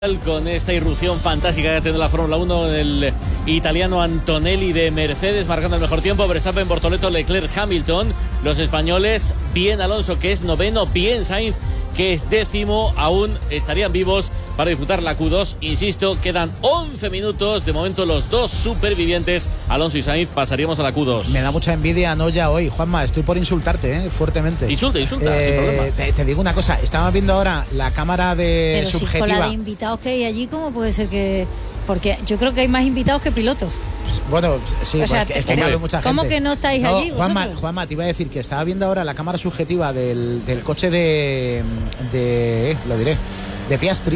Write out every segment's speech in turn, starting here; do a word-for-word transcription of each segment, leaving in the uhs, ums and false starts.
Con esta irrupción fantástica que ha tenido la Fórmula uno, el italiano Antonelli de Mercedes marcando el mejor tiempo, Verstappen, Bortoleto, Leclerc, Hamilton, los españoles, bien Alonso que es noveno, bien Sainz que es décimo, aún estarían vivos para disputar la Q dos, insisto, quedan once minutos, de momento los dos supervivientes, Alonso y Sainz, pasaríamos a la Q dos. Me da mucha envidia Noya hoy, Juanma, estoy por insultarte, ¿eh? fuertemente. Insulta, insulta, eh, sin problema. Te, te digo una cosa, estaba viendo ahora la cámara de Pero subjetiva. Si con la de invitados que hay allí, ¿cómo puede ser que...? Porque yo creo que hay más invitados que pilotos. Pues, bueno, sí, o sea, pues, es que cabe mucha gente. ¿Cómo que no estáis no, allí Juanma, vosotros? Juanma, te iba a decir que estaba viendo ahora la cámara subjetiva del, del coche de, de... lo diré, de Piastri.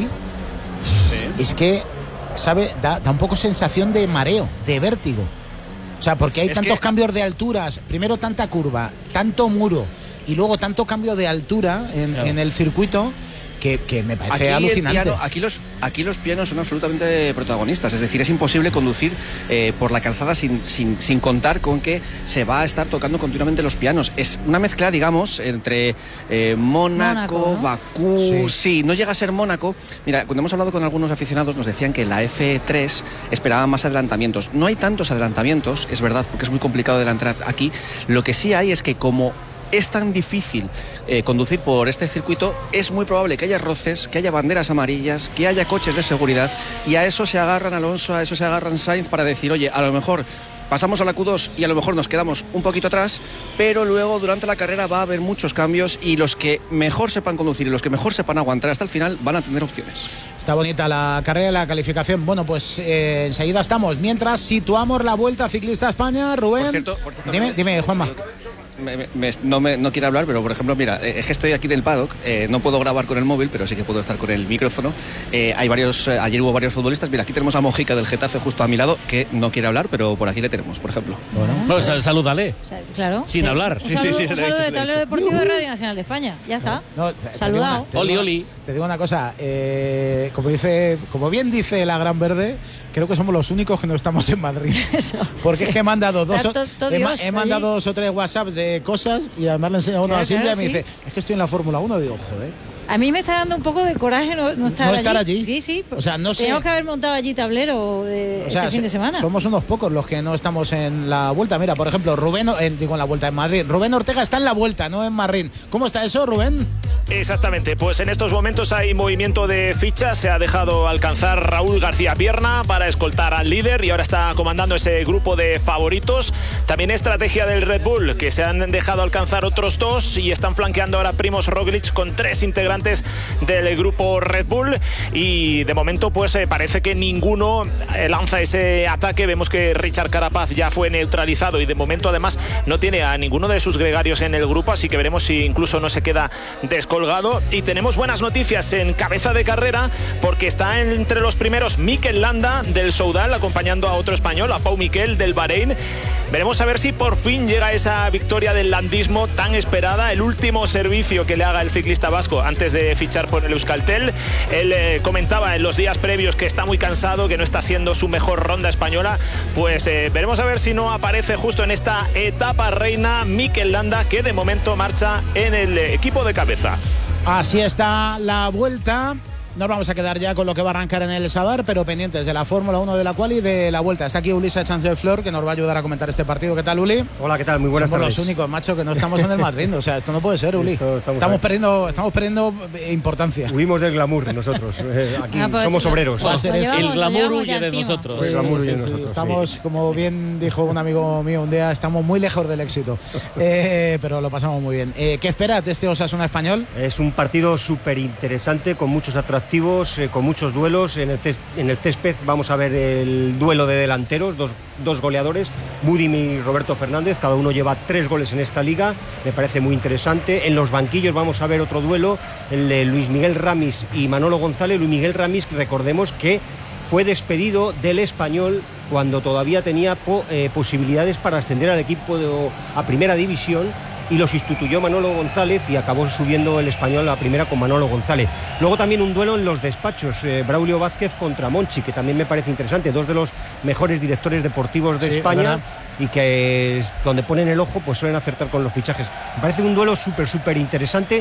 Sí. Es que, ¿sabe? Da, da un poco sensación de mareo, de vértigo. O sea, porque hay es tantos que... cambios de alturas. Primero tanta curva, tanto muro y luego tanto cambio de altura en, claro. en el circuito. Que, que me parece aquí alucinante. Piano, aquí, los, aquí los pianos son absolutamente protagonistas, es decir, es imposible conducir eh, por la calzada sin, sin, sin contar con que se va a estar tocando continuamente los pianos. Es una mezcla, digamos, entre eh, Mónaco, Mónaco, ¿no? Bakú, sí. sí, no llega a ser Mónaco. Mira, cuando hemos hablado con algunos aficionados nos decían que la F tres esperaba más adelantamientos. No hay tantos adelantamientos, es verdad, porque es muy complicado adelantar aquí. Lo que sí hay es que como es tan difícil eh, conducir por este circuito, es muy probable que haya roces, que haya banderas amarillas, que haya coches de seguridad, y a eso se agarran Alonso, a eso se agarran Sainz para decir, oye, a lo mejor pasamos a la Q dos y a lo mejor nos quedamos un poquito atrás, pero luego durante la carrera va a haber muchos cambios y los que mejor sepan conducir y los que mejor sepan aguantar hasta el final van a tener opciones. Está bonita la carrera y la calificación. Bueno, pues eh, enseguida estamos. Mientras situamos la Vuelta Ciclista a España, Rubén. Por cierto, por cierto, dime, dime, Juanma. Me, me, no, me, no quiero hablar, pero por ejemplo, mira, es que estoy aquí del paddock, eh, no puedo grabar con el móvil, pero sí que puedo estar con el micrófono. Eh, hay varios, eh, ayer hubo varios futbolistas. Mira, aquí tenemos a Mojica del Getafe justo a mi lado, que no quiere hablar, pero por aquí le tenemos, por ejemplo. Bueno, pues sal, salúdale. O sea, claro. Sin sí. hablar. Un sí, saludo, sí, sí, un sí, saludo de de Tablero Deportivo de Radio Nacional de España. Ya está. No, saludado. Una, oli, digo, oli. Te digo una cosa, eh, como dice, como bien dice la Gran Verde, creo que somos los únicos que no estamos en Madrid. Eso, porque sí. es que he mandado dos, to, to he, Dios, he mandado dos o tres WhatsApps de cosas y además le enseño uno a Silvia y me sí. dice, es que estoy en la Fórmula uno. Digo, joder. A mí me está dando un poco de coraje no, no estar, no estar allí. allí. Sí, sí. O sea, no sé. Tenemos que haber montado allí tablero de o sea, este fin de semana. Somos unos pocos los que no estamos en la Vuelta. Mira, por ejemplo, Rubén, en, digo en la Vuelta en Madrid. Rubén Ortega está en la Vuelta, no en Madrid. ¿Cómo está eso, Rubén? Exactamente, pues en estos momentos hay movimiento de fichas. Se ha dejado alcanzar Raúl García Pierna para escoltar al líder y ahora está comandando ese grupo de favoritos. También estrategia del Red Bull, que se han dejado alcanzar otros dos y están flanqueando ahora Primož Roglič con tres integrantes del grupo Red Bull, y de momento pues eh, parece que ninguno eh, lanza ese ataque. Vemos que Richard Carapaz ya fue neutralizado y de momento además no tiene a ninguno de sus gregarios en el grupo, así que veremos si incluso no se queda descolgado. Y tenemos buenas noticias en cabeza de carrera, porque está entre los primeros Mikel Landa del Soudal, acompañando a otro español, a Pau Miquel del Bahrein. Veremos a ver si por fin llega esa victoria del landismo tan esperada, el último servicio que le haga el ciclista vasco antes de fichar por el Euskaltel. Él eh, comentaba en los días previos que está muy cansado, que no está siendo su mejor ronda española. Pues eh, veremos a ver si no aparece justo en esta etapa reina Mikel Landa, que de momento marcha en el equipo de cabeza. Así está la Vuelta. Nos vamos a quedar ya con lo que va a arrancar en el Sadar, pero pendientes de la Fórmula uno, de la Quali y de la Vuelta. Está aquí Ulises Chancellor, que nos va a ayudar a comentar este partido. ¿Qué tal, Uli? Hola, ¿qué tal? Muy buenas Somos tardes. Somos los únicos, macho, que no estamos en el Madrid. O sea, esto no puede ser, Uli. Esto, estamos estamos, perdiendo, estamos perdiendo importancia. Huimos del glamour nosotros. Eh, aquí ah, pues, somos obreros. Va a ser eso. El glamour huye de nosotros. Sí, el glamour sí, huye de sí, nosotros. Estamos, sí. como bien dijo un amigo mío un día, estamos muy lejos del éxito. eh, pero lo pasamos muy bien. Eh, ¿Qué esperas de este Osasuna Español? Es un partido súper interesante, con muchos atractivos, eh, con muchos duelos. En el, césped, en el césped vamos a ver el duelo de delanteros, dos, dos goleadores, Budim y Roberto Fernández, cada uno lleva tres goles en esta liga, me parece muy interesante. En los banquillos vamos a ver otro duelo, el de Luis Miguel Ramis y Manolo González. Luis Miguel Ramis, recordemos que fue despedido del Español cuando todavía tenía po, eh, posibilidades para ascender al equipo de, a primera división, y los instituyó Manolo González y acabó subiendo el Español a primera con Manolo González. Luego también un duelo en los despachos, eh, Braulio Vázquez contra Monchi, que también me parece interesante, dos de los mejores directores deportivos de sí, España, ¿verdad? Y que es donde ponen el ojo pues suelen acertar con los fichajes. Me parece un duelo súper súper interesante,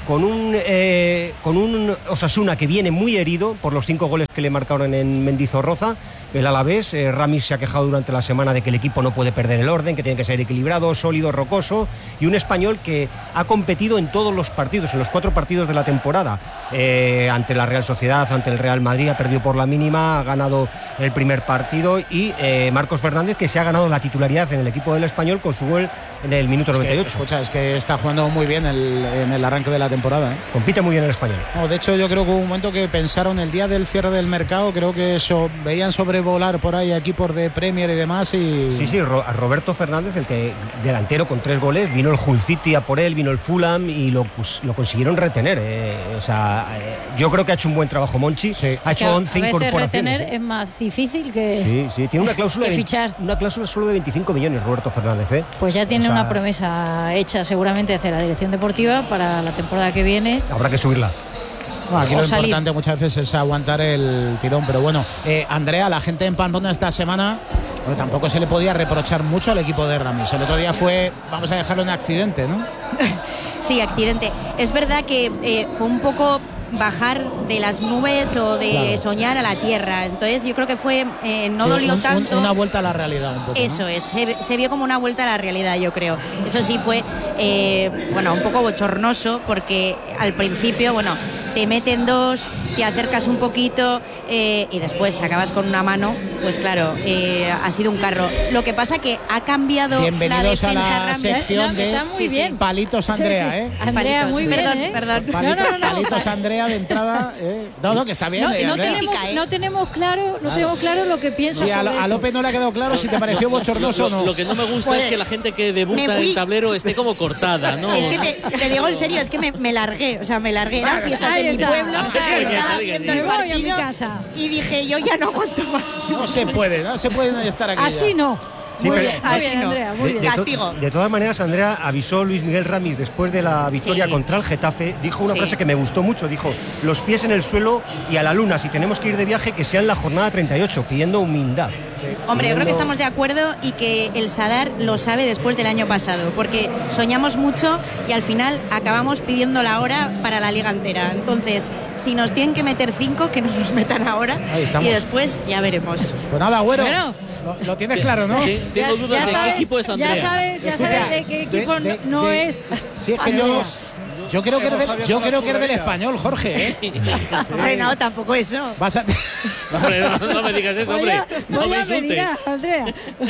con un, eh, con un Osasuna que viene muy herido por los cinco goles que le marcaron en Mendizorroza. El Alavés, eh, Ramis se ha quejado durante la semana de que el equipo no puede perder el orden, que tiene que ser equilibrado, sólido, rocoso, y un Español que ha competido en todos los partidos, en los cuatro partidos de la temporada, eh, ante la Real Sociedad, ante el Real Madrid, ha perdido por la mínima, ha ganado el primer partido, y eh, Marcos Fernández, que se ha ganado la titularidad en el equipo del Español con su gol en el minuto noventa y ocho. Es que, escucha, es que está jugando muy bien el, en el arranque de la temporada, ¿eh? Compite muy bien el Español. No, de hecho, yo creo que hubo un momento que pensaron el día del cierre del mercado, creo que eso, veían sobrevolar por ahí equipos de Premier y demás. Y... Sí, sí, Ro- a Roberto Fernández, el que delantero con tres goles, vino el Hull City a por él, vino el Fulham y lo, pues, lo consiguieron retener. Eh, o sea, eh, yo creo que ha hecho un buen trabajo Monchi. Sí. Ha hecho once incorporaciones. Retener es más difícil que, sí, sí. Tiene una cláusula, que de, fichar. Una cláusula solo de veinticinco millones, Roberto Fernández. ¿eh? Pues ya tiene o sea, una promesa hecha seguramente hacia la dirección deportiva para la temporada que viene. Habrá que subirla. Bueno, aquí o lo salir. importante muchas veces es aguantar el tirón, pero bueno, eh, Andrea, la gente en Pamplona esta semana, bueno, tampoco se le podía reprochar mucho al equipo de Ramis. El otro día fue, vamos a dejarlo en accidente, ¿no? Sí, accidente. Es verdad que eh, fue un poco bajar de las nubes o de Claro. soñar a la tierra. Entonces yo creo que fue eh, no Sí, dolió un- un- tanto. una vuelta a la realidad un poco, ¿no? Eso es, se, se vio como una vuelta a la realidad, yo creo. Eso sí fue, eh, bueno, un poco bochornoso porque al principio, bueno, te meten dos, te acercas un poquito eh, y después acabas con una mano, pues claro, eh, ha sido un carro. Lo que pasa que ha cambiado la Bienvenidos a defensa la Ramis. sección No, de está muy Sí, sí. bien. Palitos Andrea, Sí, sí. ¿eh? Andrea, Palitos, muy bien, perdón, ¿eh? perdón. Palito- No, no, no, Palitos no. Andrea de entrada, ¿eh? No, no, que está bien. No, eh, no Andrea. tenemos, ¿eh? no tenemos claro, no tenemos claro lo que piensa Sí, a, sobre Lo- a esto. López no le ha quedado claro si te pareció bochornoso o Lo, no. lo que no me gusta Pues, es que la gente que me debuta en fui. el tablero esté como cortada, ¿no? Es que te, te digo en serio, es que me, me largué, o sea, me largué. Eran fiestas ahí de mi está, pueblo, ahí estaba está. viendo Me el voy a mi partido casa. y dije, yo ya no aguanto más. No se puede, no se puede estar aquí. Así ya. no. Sí, muy pero- bien, muy Así bien, no. Andrea, muy De, bien. de to- Castigo. de todas maneras, Andrea, avisó Luis Miguel Ramis después de la victoria Sí. contra el Getafe, dijo una Sí. frase que me gustó mucho, dijo, los pies en el suelo y a la luna, si tenemos que ir de viaje, que sea en la jornada treinta y ocho, pidiendo humildad. Hombre, yo creo que Pidiendo- estamos de acuerdo y que el Sadar lo sabe después del año pasado, porque soñamos mucho y al final acabamos pidiendo la hora para la liga entera. Entonces, si nos tienen que meter cinco, que nos los metan ahora Ahí estamos. y después ya veremos. Pues nada, güero. Bueno. Lo, lo tienes claro, ¿no? Sí, tengo Ya- dudas ya de sabes- qué equipo es Andrea. Ya sabes, ya Escucha, sabes de qué equipo de- de- no de- es. Si es que yo, yo creo que eres del, yo creo que eres del Español, Jorge, ¿eh? Hombre, no, tampoco eso. Vas a... No, hombre, no, no me digas eso, hombre. Vaya, No me vaya insultes. medida, Andrea.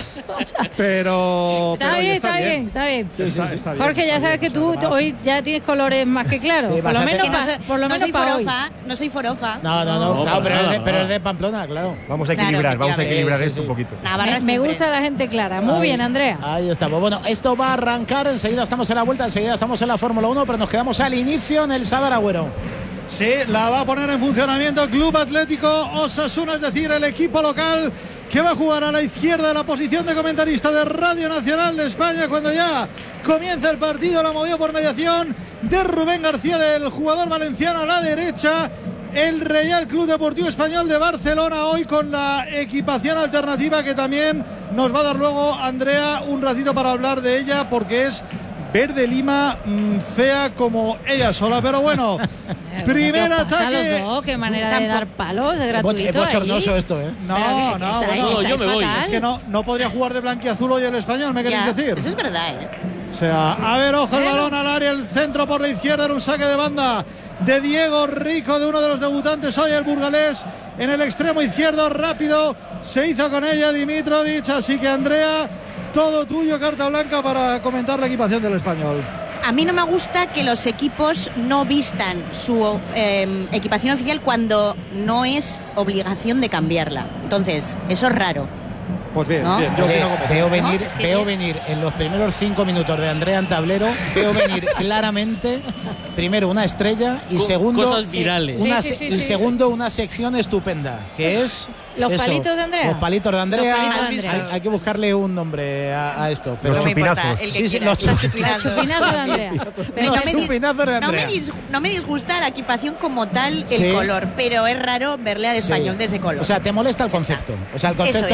Pero, Está pero bien, oye, está bien, está bien. Está- está bien, Jorge, ya está sabes bien. que tú Además, hoy ya tienes colores más que claros. Sí, por lo vas a menos, tener- pa- no soy, por lo no menos soy para hoy. forofa, no soy forofa. No, no, no, No, claro, para pero, es nada, de, pero nada. es de Pamplona, claro. Vamos a Claro, equilibrar, vamos a efectivamente. equilibrar Sí, sí, esto sí. un poquito. Navarra Me, me siempre. gusta la gente clara. Muy Ahí- bien, Andrea. Ahí estamos. Bueno, esto va a arrancar. Enseguida estamos en la vuelta, enseguida estamos en la Fórmula uno, pero nos quedamos al inicio en el Sadar Agüero. Sí, la va a poner en funcionamiento Club Atlético Osasuna, es decir, el equipo local que va a jugar a la izquierda de la posición de comentarista de Radio Nacional de España cuando ya comienza el partido. La movió por mediación de Rubén García, del jugador valenciano, a la derecha. El Real Club Deportivo Español de Barcelona, hoy con la equipación alternativa que también nos va a dar luego Andrea un ratito para hablar de ella, porque es verde lima, mmm, fea como ella sola. Pero bueno, primer ¿Qué os pasa a los ataque. dos? Qué manera de Tampoco- dar palos de Es gratuito. bochornoso allí. esto, ¿eh? No, Pero que- no, que estáis- bueno, No, yo estáis me voy. fatal. es que no, no podría jugar de blanquiazul hoy el Español, me queréis Ya, decir. eso es verdad, ¿eh? O sea, a ver, ojo el Bueno. balón al área, el centro por la izquierda, en un saque de banda de Diego Rico, de uno de los debutantes hoy, el burgalés, en el extremo izquierdo, rápido, se hizo con ella Dimitrovic, así que Andrea, todo tuyo, carta blanca para comentar la equipación del Español. A mí no me gusta que los equipos no vistan su eh, equipación oficial cuando no es obligación de cambiarla. Entonces, eso es raro. Pues bien, ¿No? bien, yo Eh, opino como veo tú. venir, No, es que veo yo- venir en los primeros cinco minutos de Andrea en tablero, veo venir claramente, primero una estrella y Co- segundo cosas virales. una Sí, sí, se- sí, y sí. segundo una sección estupenda, que es Los eso, palitos de Andrea. Los palitos de Andrea. Los palitos de Andrea. Hay, hay que buscarle un nombre a, a esto. Pero Los No me importa, chupinazos. el que Sí, sí, quieras. los Los Los chupinazos de Andrea. Pero Los no me dis- chupinazos de No Andrea. me, dis- no me disgusta la equipación como tal, Sí. el color, pero es raro verle al español Sí. de ese color. O sea, te molesta el concepto. O sea, el Eso concepto es. de, de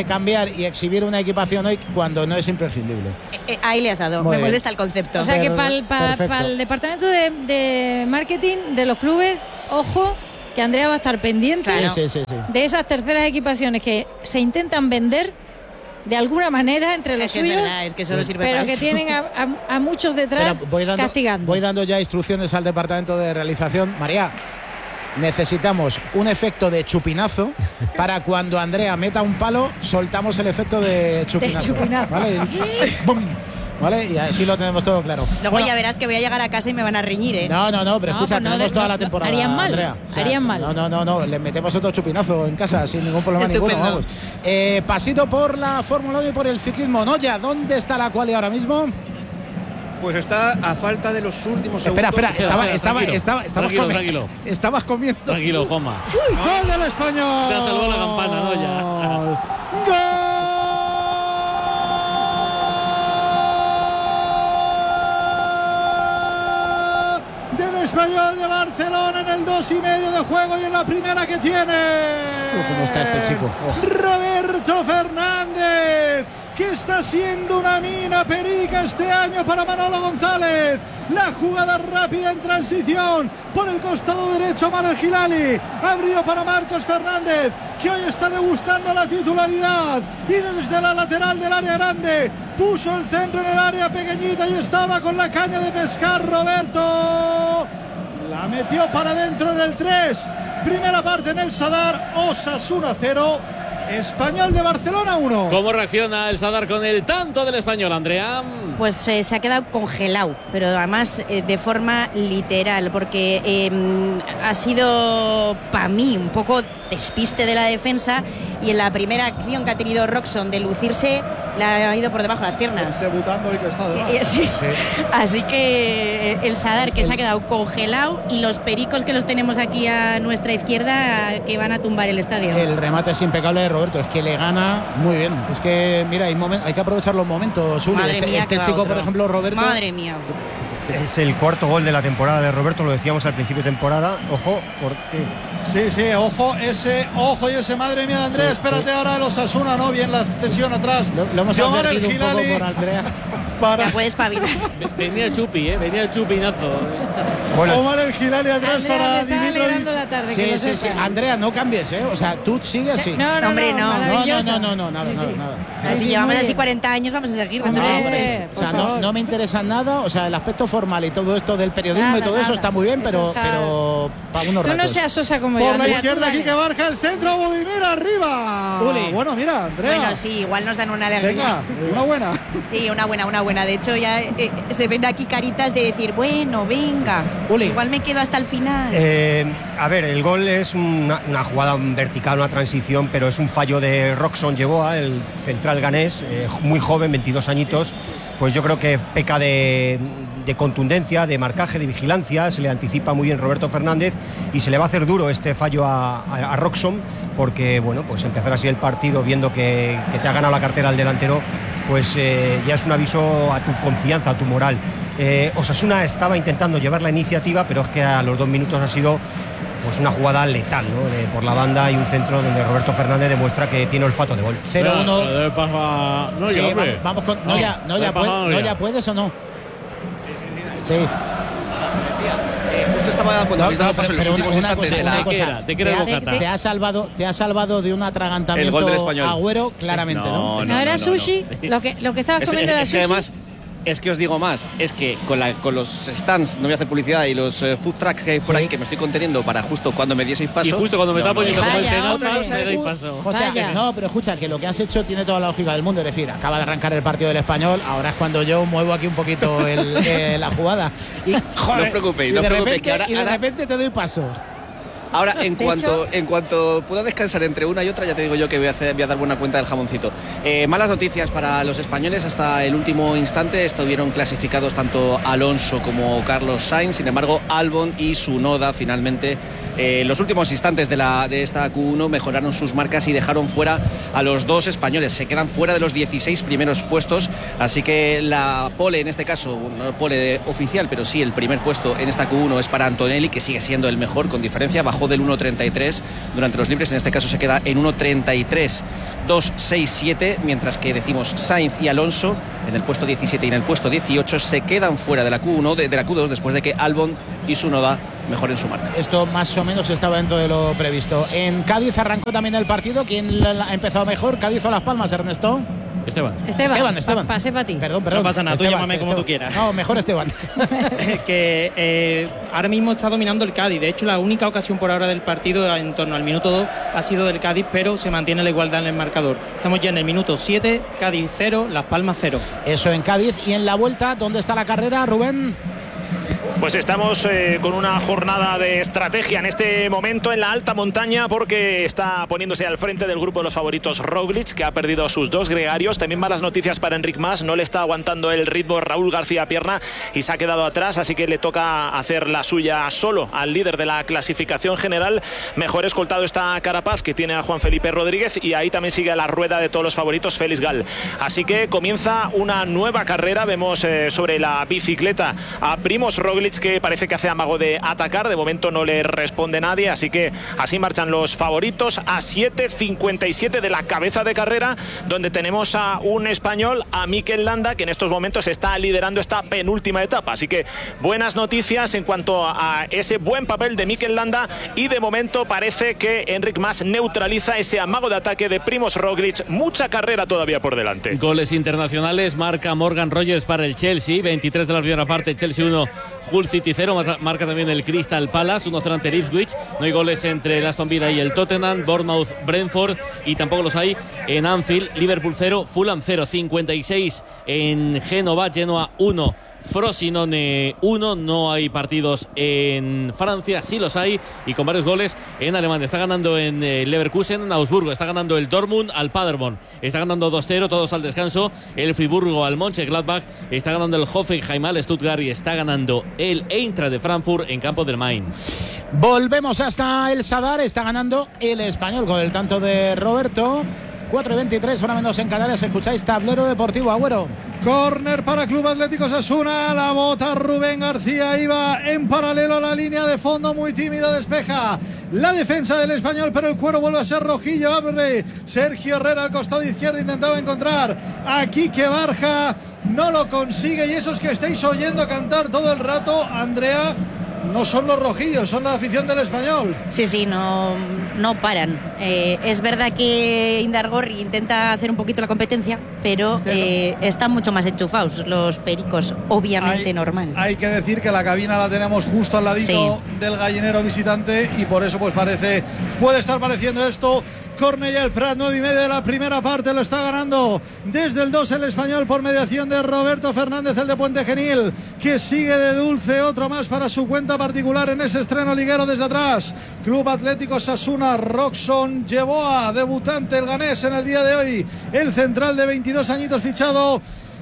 cambiar y exhibir una equipación hoy cuando no es imprescindible. Eh, eh, ahí le has dado, Muy me bien. molesta el concepto. O sea que para el, Perfecto. departamento de, de marketing de los clubes, ojo, que Andrea va a estar pendiente Claro. Sí, sí, sí, sí. de esas terceras equipaciones que se intentan vender de alguna manera entre los Es que es suyos, verdad, es que solo sirve pero para que eso. tienen a, a- a muchos detrás Pero voy dando, castigando. voy dando ya instrucciones al departamento de realización. María, necesitamos un efecto de chupinazo para cuando Andrea meta un palo, soltamos el efecto de chupinazo. chupinazo. ¿Vale? ¡Bum! ¿Vale? Y así lo tenemos todo claro. Luego Bueno, ya verás que voy a llegar a casa y me van a reñir, ¿eh? No, no, no, pero No, escucha, pues no, tenemos de- toda no, la temporada, harían mal, Andrea. harían mal. No, no, no, no, le metemos otro chupinazo en casa sin ningún problema Estupendo. ninguno, vamos. Eh, pasito por la Fórmula uno y por el ciclismo. Noya, ¿dónde está la quali ahora mismo? Pues está a falta de los últimos Espera, segundos. espera, estaba, espera, estaba, tranquilo, estaba, estabas tranquilo, comi- tranquilo. Estabas comiendo. Tranquilo, Juanma. Gol del español. Te ha salvado la campana, ¿no? Ya. Gol del español de Barcelona en el dos y medio de juego y en la primera que tiene. Uh, ¿cómo está este chico? Roberto Fernández, que está siendo una mina perica este año para Manolo González. La jugada rápida en transición por el costado derecho, Manuel Gilali abrió para Marcos Fernández, que hoy está degustando la titularidad, y desde la lateral del área grande puso el centro en el área pequeñita y estaba con la caña de pescar Roberto. La metió para dentro en el tres. Primera parte en el Sadar. Osasuna cero, Español de Barcelona uno. ¿Cómo reacciona el Sadar con el tanto del Español, Andrea? Pues eh, se ha quedado congelado, pero además eh, de forma literal, porque eh, ha sido para mí un poco despiste de la defensa, y en la primera acción que ha tenido Roxon de lucirse, le ha ido por debajo de las piernas. Debutando hoy que está de Eh, eh, sí. Así que eh, el Sadar, que se ha quedado congelado, y los pericos que los tenemos aquí a nuestra izquierda, que van a tumbar el estadio. El remate es impecable de Roberto, es que le gana muy bien. Es que, mira, hay, momen- hay que aprovechar los momentos, Uli. Madre Este, mía, este que va chico, otro. por ejemplo, Roberto. Madre mía. Es el cuarto gol de la temporada de Roberto, lo decíamos al principio de temporada. Ojo, porque Sí, sí, ojo, ese, ojo y ese, madre mía, Andrea, Sí, espérate sí. ahora de los Asuna, ¿no? Bien la cesión atrás. Lo, lo hemos de Omar advertido El un poco Hilali por Andrea. para Ya puedes espabilar. Venía el chupi, ¿eh? Venía el chupinazo. bueno, Omar El Hilali atrás Andrea, para me está alegrando Dimitrovic. la tarde. que Sí, lo sí, sí. sepas. Andrea, no cambies, ¿eh? O sea, tú sigues así. No, no, Hombre, no. no. no, no, maravillosa. no, no, no, nada, Sí, nada, sí. nada. Sí, Así sí, llevamos muy así bien. cuarenta años, vamos a seguir. Hombre, No, por eso. por O sea, no, favor. no me interesa nada. O sea, el aspecto formal y todo esto del periodismo Nada, y todo eso nada. está muy bien, Eso pero, está- pero para unos Tú no ratos. seas sosa como yo. Por la Andrea, tú izquierda, dale. aquí que marca el centro, Budimir arriba. Uli. Bueno, mira, Andrea. Bueno, sí, igual nos dan una alegría. Venga, una buena. Sí, una buena, una buena. De hecho, ya eh, se ven aquí caritas de decir, bueno, venga. Uli. Igual me quedo hasta el final. Eh, a ver, el gol es una, una jugada vertical, una transición, pero es un fallo de Roxon Yeboah, el central ganés, eh, muy joven, veintidós añitos. Pues yo creo que peca de, de contundencia, de marcaje, de vigilancia, se le anticipa muy bien Roberto Fernández y se le va a hacer duro este fallo a, a, a Roxon, porque bueno, pues empezar así el partido viendo que, que te ha ganado la cartera al delantero, pues eh, ya es un aviso a tu confianza, a tu moral. Eh, Osasuna estaba intentando llevar la iniciativa, pero es que a los dos minutos ha sido pues una jugada letal, ¿no? De, por la banda y un centro donde Roberto Fernández demuestra que tiene olfato de gol. cero uno. No, no, Sí, yo, hombre. va- vamos con. No, No, ya, no, no ya, he puede- pasado no ya. ya puedes o no. Sí. Eh, justo estaba cuando No, habéis dado no, paso en los pero una- últimos una instantes cosa, de una la... cosa. Te queda, te queda Te ha- el bocata. Te ha salvado, te ha salvado de un El atragantamiento gol del Español. Agüero, claramente, ¿no? No, No, era sushi. no. Lo, que, lo que estabas Es, comiendo era es que sushi. además, es que os digo más, es que con, la, con los stands, no voy a hacer publicidad, y los eh, food trucks que hay por Sí. ahí, que me estoy conteniendo para justo cuando me dieseis paso. Y justo cuando me estaba poniendo como el Vaya, Senata, hombre. me doy paso. O sea, Vaya. no, pero escucha, que lo que has hecho tiene toda la lógica del mundo. Es decir, acaba de arrancar el partido del Español, ahora es cuando yo muevo aquí un poquito el, eh, la jugada. Y, joder, No os preocupéis, y no de os preocupéis, repente, que ahora- y de ahora- repente te doy paso. Ahora, en De cuanto, hecho- en cuanto pueda descansar entre una y otra, ya te digo yo que voy a, hacer, voy a dar buena cuenta del jamoncito. Eh, malas noticias para los españoles. Hasta el último instante estuvieron clasificados tanto Alonso como Carlos Sainz. Sin embargo, Albon y Tsunoda finalmente eh, los últimos instantes de, la, de esta Q uno mejoraron sus marcas y dejaron fuera a los dos españoles. Se quedan fuera de los dieciséis primeros puestos, así que la pole, en este caso, no pole de oficial, pero sí el primer puesto en esta Q uno es para Antonelli, que sigue siendo el mejor con diferencia. Bajó del uno treinta y tres durante los libres, en este caso se queda en uno treinta y tres dos seis siete, mientras que decimos Sainz y Alonso en el puesto diecisiete y en el puesto dieciocho se quedan fuera de la Q uno, de, de la Q dos, después de que Albon y Tsunoda mejoren su marca. Esto más o menos estaba dentro de lo previsto. En Cádiz arrancó también el partido. ¿Quién ha empezado mejor? ¿Cádiz o Las Palmas, Ernesto? Esteban. Esteban, Esteban, Esteban. Pa pasé para ti. Perdón, perdón. No pasa nada, Esteban, tú llámame como Esteban. tú quieras. No, mejor Esteban. que eh, ahora mismo está dominando el Cádiz. De hecho, la única ocasión por ahora del partido, en torno al minuto dos, ha sido del Cádiz, pero se mantiene la igualdad en el marcador. Estamos ya en el minuto siete, Cádiz cero, Las Palmas cero. Eso en Cádiz. Y en la vuelta, ¿dónde está la carrera, Rubén? Pues estamos eh, con una jornada de estrategia en este momento en la alta montaña, porque está poniéndose al frente del grupo de los favoritos Roglic, que ha perdido a sus dos gregarios. También malas noticias para Enric Mas, no le está aguantando el ritmo Raúl García Pierna y se ha quedado atrás, así que le toca hacer la suya solo al líder de la clasificación general. Mejor escoltado está Carapaz, que tiene a Juan Felipe Rodríguez, y ahí también sigue la rueda de todos los favoritos Félix Gal. Así que comienza una nueva carrera. Vemos eh, sobre la bicicleta a Primož Roglic, que parece que hace amago de atacar. De momento no le responde nadie, así que así marchan los favoritos a siete cincuenta y siete de la cabeza de carrera, donde tenemos a un español, a Mikel Landa, que en estos momentos está liderando esta penúltima etapa. Así que buenas noticias en cuanto a ese buen papel de Mikel Landa, y de momento parece que Enric Mas neutraliza ese amago de ataque de Primož Roglic. Mucha carrera todavía por delante. Goles internacionales, marca Morgan Rogers para el Chelsea, veintitrés de la primera parte, Chelsea uno, Hull City cero, marca también el Crystal Palace, uno cero ante el Ipswich. No hay goles entre el Aston Villa y el Tottenham, Bournemouth, Brentford, y tampoco los hay en Anfield. Liverpool cero, Fulham cero, cincuenta y seis en Génova, Genoa uno, Frosinone uno. No hay partidos en Francia, sí los hay, y con varios goles en Alemania. Está ganando en eh, Leverkusen, en Augsburgo, está ganando el Dortmund al Paderborn, está ganando dos cero, todos al descanso, el Friburgo al Mönchengladbach, está ganando el Hoffenheim al Stuttgart, y está ganando el Eintracht de Frankfurt en campo del Mainz. Volvemos hasta el Sadar, está ganando el Español con el tanto de Roberto. cuatro y veintitrés, hora menos en Canarias. Escucháis Tablero Deportivo, Agüero. Córner para Club Atlético Osasuna. La bota Rubén García, iba en paralelo a la línea de fondo, muy tímido, despeja la defensa del Español, pero el cuero vuelve a ser rojillo. Abre Sergio Herrera al costado izquierdo, intentaba encontrar a Quique Barja, no lo consigue, y esos que estáis oyendo cantar todo el rato, Andrea, no son los rojillos, son la afición del Español. Sí, sí, no, no paran. Eh, es verdad que Indargorri intenta hacer un poquito la competencia, pero eh, están mucho más enchufados los pericos, obviamente hay, normal. Hay que decir que la cabina la tenemos justo al ladito sí. del gallinero visitante, y por eso pues parece, puede estar pareciendo esto. Cornellà el Prat, nueve y media de la primera parte, lo está ganando desde el dos el Español por mediación de Roberto Fernández, el de Puente Genil, que sigue de dulce, otro más para su cuenta particular en ese estreno liguero desde atrás. Club Atlético Osasuna, Roxon Yeboah, debutante el ganés en el día de hoy, el central de veintidós añitos fichado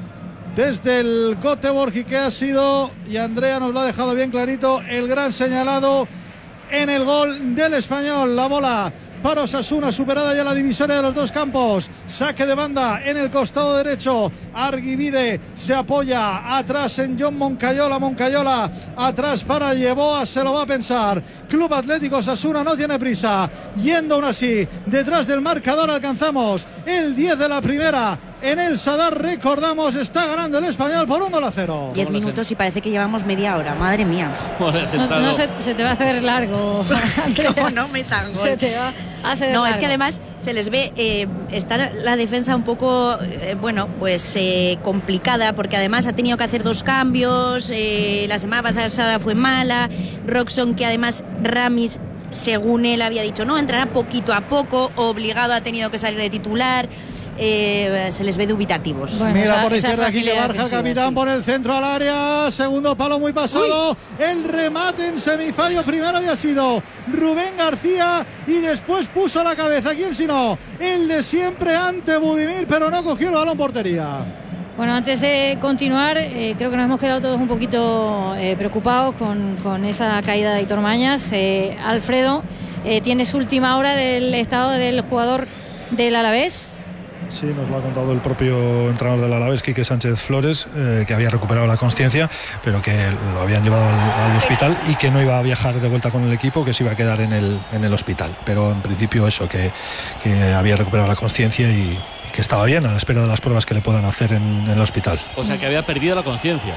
desde el Göteborg, y que ha sido, y Andrea nos lo ha dejado bien clarito, el gran señalado en el gol del Español. La bola para Osasuna, superada ya la divisoria de los dos campos, saque de banda en el costado derecho. Arguibide se apoya atrás en John Moncayola, Moncayola atrás para Yeboah, se lo va a pensar. Club Atlético Osasuna no tiene prisa, yendo aún así detrás del marcador. Alcanzamos el diez de la primera en el Sadar, recordamos, está ganando el Español por un gol a cero. Diez minutos y parece que llevamos media hora, madre mía. No, no se, se te va a hacer largo. No, no me salgo. Se te va a hacer No, largo. es que además se les ve, eh, está la defensa un poco, eh, bueno, pues eh, complicada, porque además ha tenido que hacer dos cambios, eh, la semana pasada fue mala, Roxon, que además Ramis, según él había dicho, no, entrará poquito a poco, obligado, ha tenido que salir de titular. Eh, se les ve dubitativos. Bueno, Mira esa, por izquierda aquí que Barja, capitán, sí. Por el centro al área, segundo palo muy pasado. Uy. El remate en semifallo, primero había sido Rubén García y después puso la cabeza, ¿quién sino? El de siempre ante Budimir, pero no cogió el balón portería. Bueno, antes de continuar, eh, creo que nos hemos quedado todos un poquito eh, preocupados con, con esa caída de Aitor Mañas. Eh, Alfredo, eh, ¿tienes última hora del estado del jugador del Alavés? Sí, nos lo ha contado el propio entrenador del Alavés, Quique Sánchez Flores, eh, que había recuperado la consciencia, pero que lo habían llevado al, al hospital y que no iba a viajar de vuelta con el equipo, que se iba a quedar en el, en el hospital. Pero en principio eso, que, que había recuperado la consciencia y que estaba bien a la espera de las pruebas que le puedan hacer en, en el hospital. O sea, que había perdido la conciencia.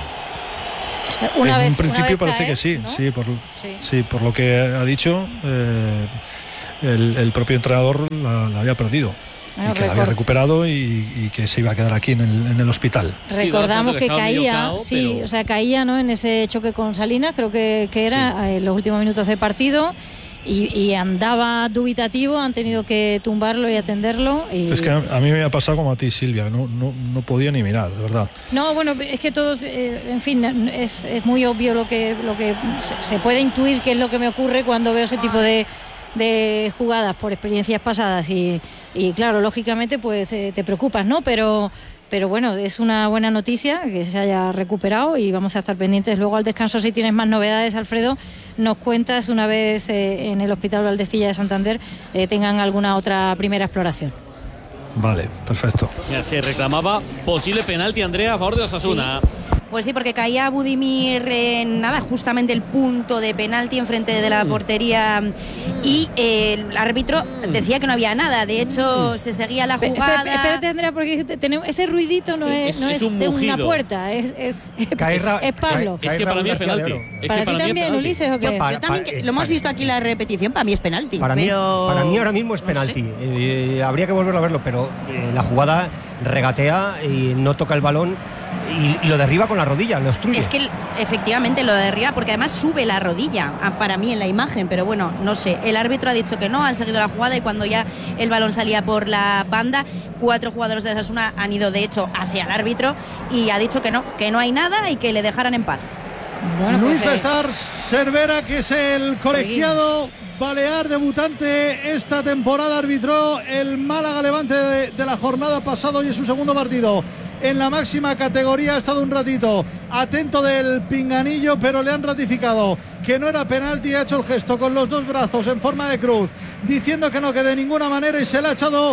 Una en vez, un principio una vez parece caer, que sí, ¿no? sí, por, Sí. sí, por lo que ha dicho, eh, el, el propio entrenador la, la había perdido. Bueno, y que la había record- recuperado y, y que se iba a quedar aquí en el, en el hospital. Recordamos Sí, que estaba medio caía, cao, sí, pero- o sea, caía, ¿no? En ese choque con Salinas, creo que, que era en los últimos minutos de partido. Y, y andaba dubitativo, han tenido que tumbarlo y atenderlo. Y... Es que a, a mí me ha pasado como a ti, Silvia, no, no, no podía ni mirar, de verdad. No, bueno, es que todo, eh, en fin, es, es muy obvio lo que, lo que se, se puede intuir qué es lo que me ocurre cuando veo ese tipo de, de jugadas por experiencias pasadas y, y claro, lógicamente pues eh, te preocupas, ¿no? Pero... Pero bueno, es una buena noticia que se haya recuperado y vamos a estar pendientes luego al descanso. Si tienes más novedades, Alfredo, nos cuentas una vez eh, en el Hospital Valdecilla de Santander eh, tengan alguna otra primera exploración. Vale, perfecto. Mira, se reclamaba posible penalti, Andrea, a favor de Osasuna. Pues sí, porque caía Budimir en nada, justamente el punto de penalti enfrente de la portería y eh, el árbitro decía que no había nada. De hecho, se seguía la Pe- jugada. espera- Espérate, Andrea, porque te- tenemos, ese ruidito no Sí, es, es- no es es, un de una mugido. puerta, es, es, es, Cae Ra- es Pablo. cae- Es que para mí es Raúl penalti. García de Oro. Es Para que ti mí es también, penalti. Ulises, ¿o qué? Yo, Para- yo también, para- que- lo hemos visto aquí en la repetición, para mí es penalti. Para mí, pero... para mí ahora mismo es no penalti. sé. Eh, habría que volverlo a verlo, pero eh, la jugada regatea y no toca el balón y, y lo derriba con la rodilla, lo obstruye. Es que el- efectivamente lo de arriba, porque además sube la rodilla, ah, para mí en la imagen, pero bueno, no sé. El árbitro ha dicho que no, han seguido la jugada y cuando ya el balón salía por la banda, cuatro jugadores de Osasuna han ido de hecho hacia el árbitro y ha dicho que no, que no hay nada y que le dejaran en paz. Bueno, Luis pues, eh, Bestar Cervera, que es el colegiado balear debutante esta temporada, arbitró el Málaga Levante de, de la jornada pasada y es su segundo partido en la máxima categoría. Ha estado un ratito atento del pinganillo, pero le han ratificado que no era penalti. Ha hecho el gesto con los dos brazos en forma de cruz, diciendo que no, que de ninguna manera, y se le ha echado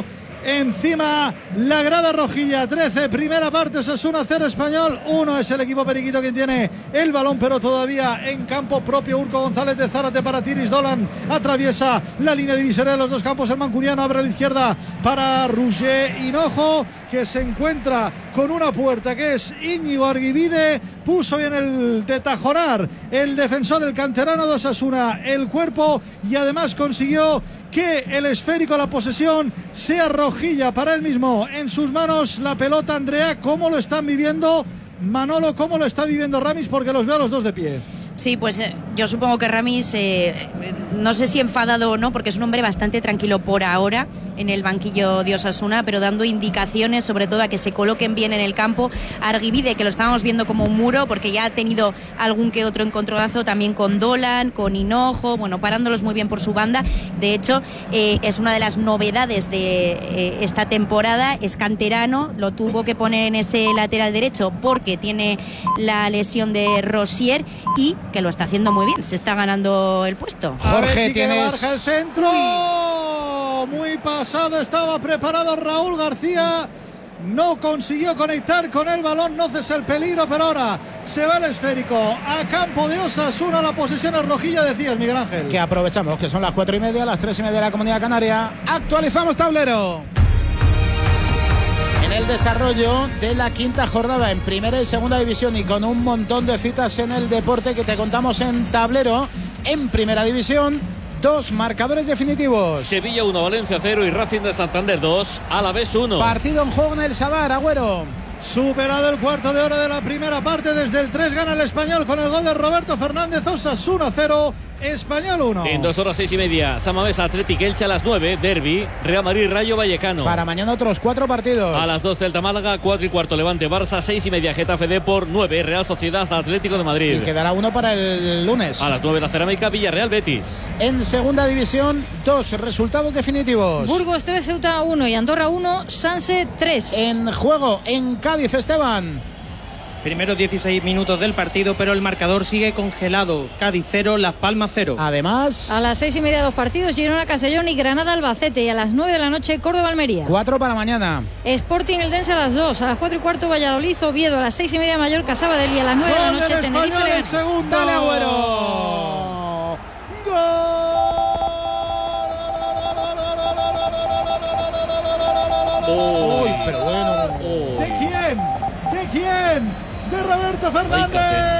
encima la grada rojilla. Trece, primera parte, Osasuna cero, Español uno. Es el equipo periquito quien tiene el balón, pero todavía en campo propio. Urco González de Zárate para Tiris Dolan, atraviesa la línea divisoria de los dos campos. El mancuniano abre a la izquierda para Roger Hinojo, que se encuentra con una puerta que es Íñigo Arguibide. Puso bien el de Tajonar, el defensor, el canterano de Osasuna, el cuerpo, y además consiguió que el esférico, la posesión, sea rojilla para él mismo. En sus manos la pelota. Andrea, ¿cómo lo están viviendo Manolo? ¿Cómo lo está viviendo Ramis? Porque los veo a los dos de pie. Sí, pues eh, yo supongo que Ramis, eh, no sé si enfadado o no, porque es un hombre bastante tranquilo por ahora en el banquillo de Osasuna, pero dando indicaciones sobre todo a que se coloquen bien en el campo. Arguibide, que lo estábamos viendo como un muro, porque ya ha tenido algún que otro encontronazo también con Dolan, con Hinojo, bueno, parándolos muy bien por su banda. De hecho, eh, es una de las novedades de eh, esta temporada, es canterano, lo tuvo que poner en ese lateral derecho porque tiene la lesión de Rosier y que lo está haciendo muy bien, se está ganando el puesto. Jorge, tienes... Barja el centro. Muy pasado, estaba preparado Raúl García. No consiguió conectar con el balón, no cesa el peligro, pero ahora se va el esférico a campo de Osasuna. La posesión es rojilla, decías, Miguel Ángel. Que aprovechamos que son las cuatro y media, las tres y media de la Comunidad Canaria. Actualizamos tablero. En el desarrollo de la quinta jornada en primera y segunda división y con un montón de citas en el deporte que te contamos en tablero. En primera división, dos marcadores definitivos. Sevilla uno, Valencia cero y Racing de Santander dos, Alavés uno. Partido en juego en el Sadar, Agüero. Superado el cuarto de hora de la primera parte, desde el tres gana el Español con el gol de Roberto Fernández. Osasuna cero, Español uno. En dos horas seis y media, San Mamés Athletic Elche a las nueve, Derby, Real Madrid Rayo Vallecano. Para mañana otros cuatro partidos. A las dos Celta Málaga, cuatro y cuarto Levante Barça, seis y media Getafe Depor, nueve Real Sociedad Atlético de Madrid. Y quedará uno para el lunes. A las nueve la Cerámica Villarreal Betis. En segunda división, dos resultados definitivos. Burgos tres, Ceuta uno y Andorra uno, Sanse tres. En juego en Cádiz, Esteban. Primeros dieciséis minutos del partido, pero el marcador sigue congelado. Cádiz cero, Las Palmas cero. Además, a las seis y media dos partidos, Girona Castellón y Granada Albacete. Y a las nueve de la noche, Córdoba Almería. Cuatro para mañana. Sporting Eldense a las dos. A las cuatro y cuarto, Valladolid Oviedo. A las seis y media, Mallorca Sabadell. Y a las nueve de la noche, Tenerife Leganés. Dale, Agüero. ¡Gol! Uy, pero bueno. Oh. ¿De quién? ¿De quién? De Roberto Fernández.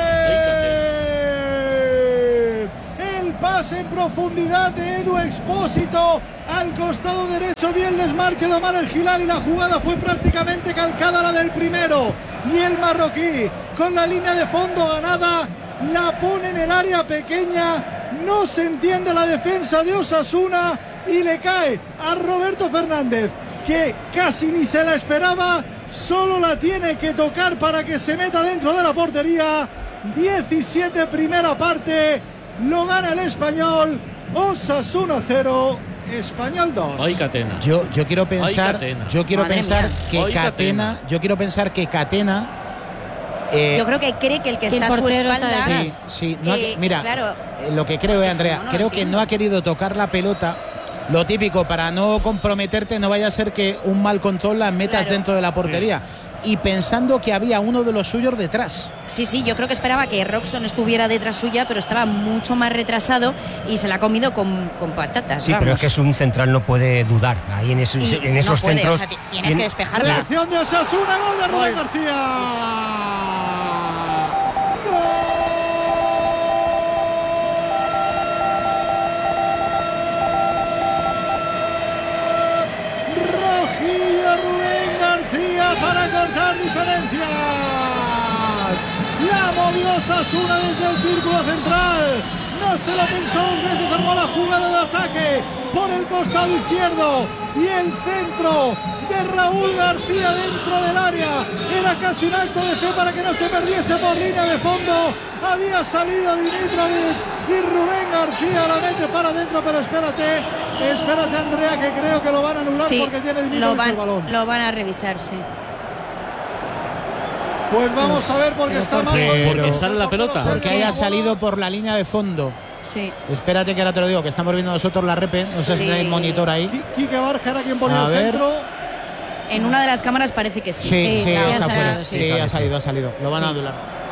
El pase en profundidad de Edu Expósito al costado derecho. Bien desmarque de Omar El Hilal y la jugada fue prácticamente calcada a la del primero. Y el marroquí, con la línea de fondo ganada, la pone en el área pequeña. No se entiende la defensa de Osasuna y le cae a Roberto Fernández, que casi ni se la esperaba. Solo la tiene que tocar para que se meta dentro de la portería. diecisiete primera parte. Lo gana el Español. Osasuna cero, Español dos. Ay, Catena. Yo, yo quiero pensar, Ay, yo quiero Madre pensar mía. que Ay, Catena, Catena. yo quiero pensar que Catena. Eh, Yo creo que cree que el que que el está a su portero está espalda. detrás. sí, sí. No ha- Eh, mira, claro, eh, lo que creo, eh, que Andrea, si no, no lo creo que entiendo. no ha querido tocar la pelota. Lo típico, para no comprometerte, no vaya a ser que un mal control la metas Claro. dentro de la portería. Y pensando que había uno de los suyos detrás. Sí, sí, yo creo que esperaba que Roxon estuviera detrás suya, pero estaba mucho más retrasado y se la ha comido con, con patatas. Sí, vamos. pero es que es un central, no puede dudar. Ahí en, esos, Y en esos no puede, centros. o sea, ti- tienes tiene- que despejarla. Reacción de Osasuna, gol de Rubén Gol. García. Rojillo Rubén García para cortar diferencias. La movió Osasuna desde el círculo central. No se lo pensó dos veces, armó la jugada de ataque por el costado izquierdo y el centro de Raúl García dentro del área. Era casi un acto de fe para que no se perdiese por línea de fondo. Había salido Dimitrovic y Rubén García la mete para adentro, pero espérate, espérate Andrea, que creo que lo van a anular Sí, porque tiene lo Dimitrovic van, el balón. lo van a revisar, sí. Pues vamos a ver porque pero está ¿por mal. qué? Porque sale la pelota. Porque haya salido por la línea de fondo. Sí. Espérate que ahora te lo digo, que estamos viendo nosotros la repe. No sé si Sí. tenéis monitor ahí. Qui- Quique Barja era quien ponía A el ver. centro. En una de las cámaras parece que sí. Sí, sí, sí, está ha fuera. salido, Sí, sí. ha salido, ha salido. Lo van a Sí. anular.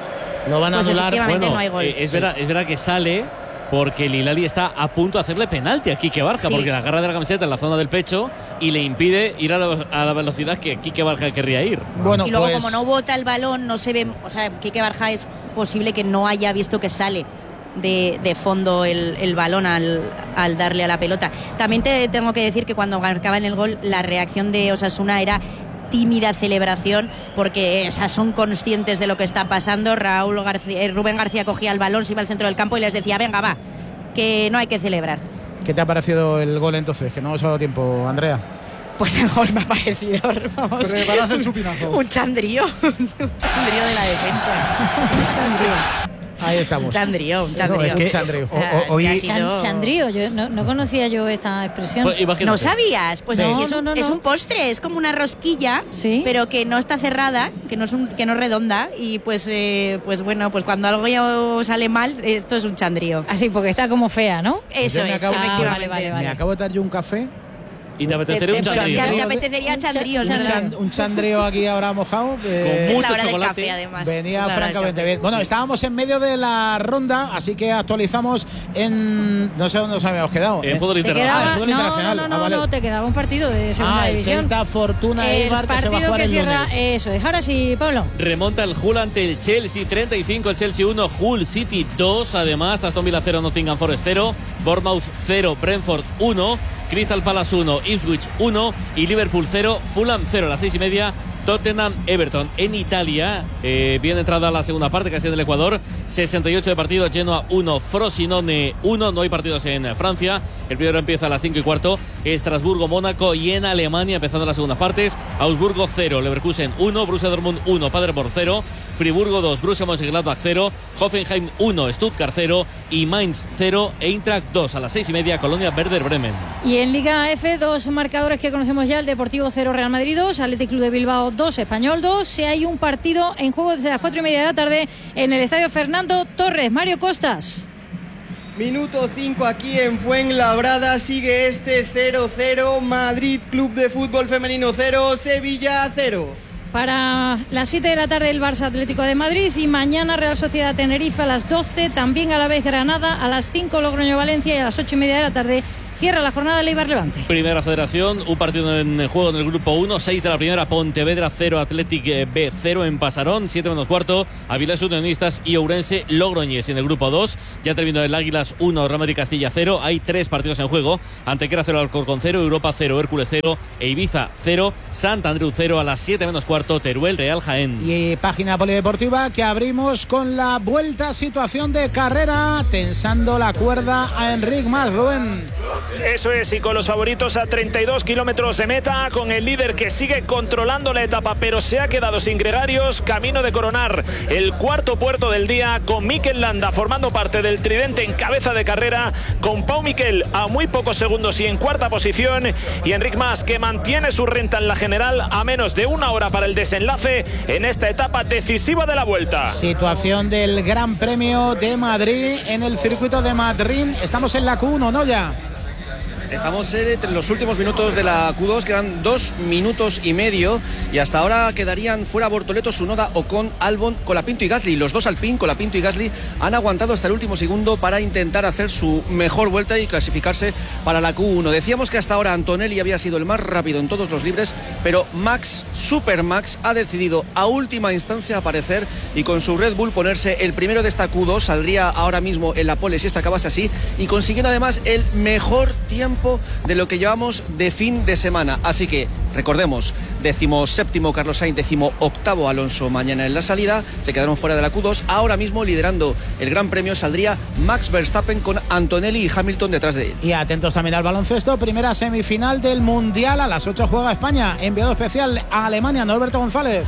Lo van a Pues anular. efectivamente Bueno, no hay gol. eh, es, Sí. verdad, es verdad que sale porque el Hilali está a punto de hacerle penalti a Quique Barja, Sí. porque la agarra de la camiseta en la zona del pecho y le impide ir a la, a la velocidad que Quique Barja querría ir. Bueno, y luego, pues como no bota el balón, no se ve. O sea, Quique Barja es posible que no haya visto que sale de, de fondo el, el balón al, al darle a la pelota. También te tengo que decir que cuando marcaban el gol, la reacción de Osasuna era tímida celebración, porque o sea, son conscientes de lo que está pasando. Raúl García, eh, Rubén García cogía el balón, se iba al centro del campo y les decía, venga, va, que no hay que celebrar. ¿qué te ha parecido el gol entonces? Que no hemos dado tiempo, Andrea. Pues el gol me ha parecido, vamos, Preparad el chupinazo. un chandrío, un chandrío de la defensa. Un chandrío. Ahí Un estamos. chandrío, un chandrío. No, es que- Un chandrío. o- o- hoy- Ha Chan- sido- Chandrío, yo no, no conocía yo esta expresión. Pues imagínate. ¿No sabías? Pues No, sí, es, no, un, no, es no. un postre, es como una rosquilla, Sí. pero que no está cerrada, que no es un, que no es redonda, y pues eh, pues bueno, pues cuando algo sale mal, esto es un chandrío. Así, porque está como fea, ¿no? Eso Yo me es, acabo- Ah, efectivamente. vale, vale, Me acabo de dar yo un café. Y te apetecería Te- un te- chandrío. Ya chandrío. te apetecería Un cha- chandrío, un Un, ¿verdad? chan- un chandrío aquí ahora mojado. eh, Es mucho la hora del chocolate. café, además. Venía Es la hora del francamente café. bien. Bueno, estábamos en medio de la ronda, así que actualizamos en. No sé dónde nos habíamos quedado. En ¿eh? fútbol Te internacional. Ah, quedaba, el fútbol no, internacional. no, no, Ah, no, vale. no, te quedaba un partido de segunda Ah, el división. Celta Fortuna el Eibar, que se va a partido jugar que el cierra, lunes. eso es. Ahora sí, Pablo. Remonta el Hull ante el Chelsea, treinta y cinco el Chelsea uno, Hull City dos. Además, Aston Villa cero, Nottingham Forest cero, Bournemouth cero, Brentford uno, Crystal Palace uno, Ipswich uno y Liverpool cero, Fulham cero. A las seis y media, Tottenham-Everton. En Italia, eh, bien entrada la segunda parte, casi en el Ecuador. sesenta y ocho de partido, Genoa uno, Frosinone uno. No hay partidos en Francia. El primero empieza a las cinco y cuarto. Estrasburgo-Mónaco. Y en Alemania, empezando las segundas partes, Augsburgo cero, Leverkusen uno, Borussia Dortmund uno, Paderborn cero, Friburgo dos, Borussia Mönchengladbach cero, Hoffenheim uno, Stuttgart cero y Mainz cero, Eintracht dos. A las seis y media, Colonia Werder Bremen. Y en Liga F, dos marcadores que conocemos ya: el Deportivo cero, Real Madrid dos, Athletic Club de Bilbao dos, Español dos. Si hay un partido en juego desde las cuatro y media de la tarde en el Estadio Fernando Torres. Mario Costas. Minuto cinco aquí en Fuenlabrada, sigue este cero cero, Madrid Club de Fútbol Femenino cero, Sevilla cero. Para las siete de la tarde el Barça Atlético de Madrid y mañana Real Sociedad Tenerife a las doce, también a la vez Granada, a las cinco Logroño Valencia y a las ocho y media de la tarde cierra la jornada de Eibar Levante. Primera Federación, un partido en juego en el grupo uno, seis de la primera, Pontevedra cero, Athletic B cero en Pasarón, siete menos cuarto, Avilés Unionistas y Ourense Logroñés. En el grupo dos ya terminó el Águilas uno, Real Madrid Castilla cero, hay tres partidos en juego: Antequera cero, Alcorcón cero, Europa cero, Hércules cero e Ibiza cero, Sant Andreu cero. A las siete menos cuarto, Teruel Real Jaén. Y página polideportiva que abrimos con la vuelta, situación de carrera, tensando la cuerda a Enric Mas, Rubén. Eso es, y con los favoritos a treinta y dos kilómetros de meta, con el líder que sigue controlando la etapa, pero se ha quedado sin gregarios, camino de coronar el cuarto puerto del día, con Mikel Landa formando parte del tridente en cabeza de carrera, con Pau Miquel a muy pocos segundos y en cuarta posición, y Enric Mas, que mantiene su renta en la general a menos de una hora para el desenlace en esta etapa decisiva de la vuelta. Situación del Gran Premio de Madrid en el circuito de Madrid. Estamos en la Q uno, ¿no? Ya estamos entre los últimos minutos de la Q dos, quedan dos minutos y medio y hasta ahora quedarían fuera Bortoleto, Tsunoda, Ocon, Albon, Colapinto y Gasly. Los dos Alpine, Colapinto y Gasly, han aguantado hasta el último segundo para intentar hacer su mejor vuelta y clasificarse para la Q uno. Decíamos que hasta ahora Antonelli había sido el más rápido en todos los libres, pero Max, Super Max, ha decidido a última instancia aparecer y con su Red Bull ponerse el primero de esta Q dos. Saldría ahora mismo en la pole si esto acabase así, y consiguiendo además el mejor tiempo de lo que llevamos de fin de semana. Así que recordemos, décimo séptimo Carlos Sainz, décimo octavo Alonso mañana en la salida, se quedaron fuera de la Q dos. Ahora mismo liderando el Gran Premio saldría Max Verstappen con Antonelli y Hamilton detrás de él. Y atentos también al baloncesto, primera semifinal del Mundial, a las ocho juega España, enviado especial a Alemania, Norberto González.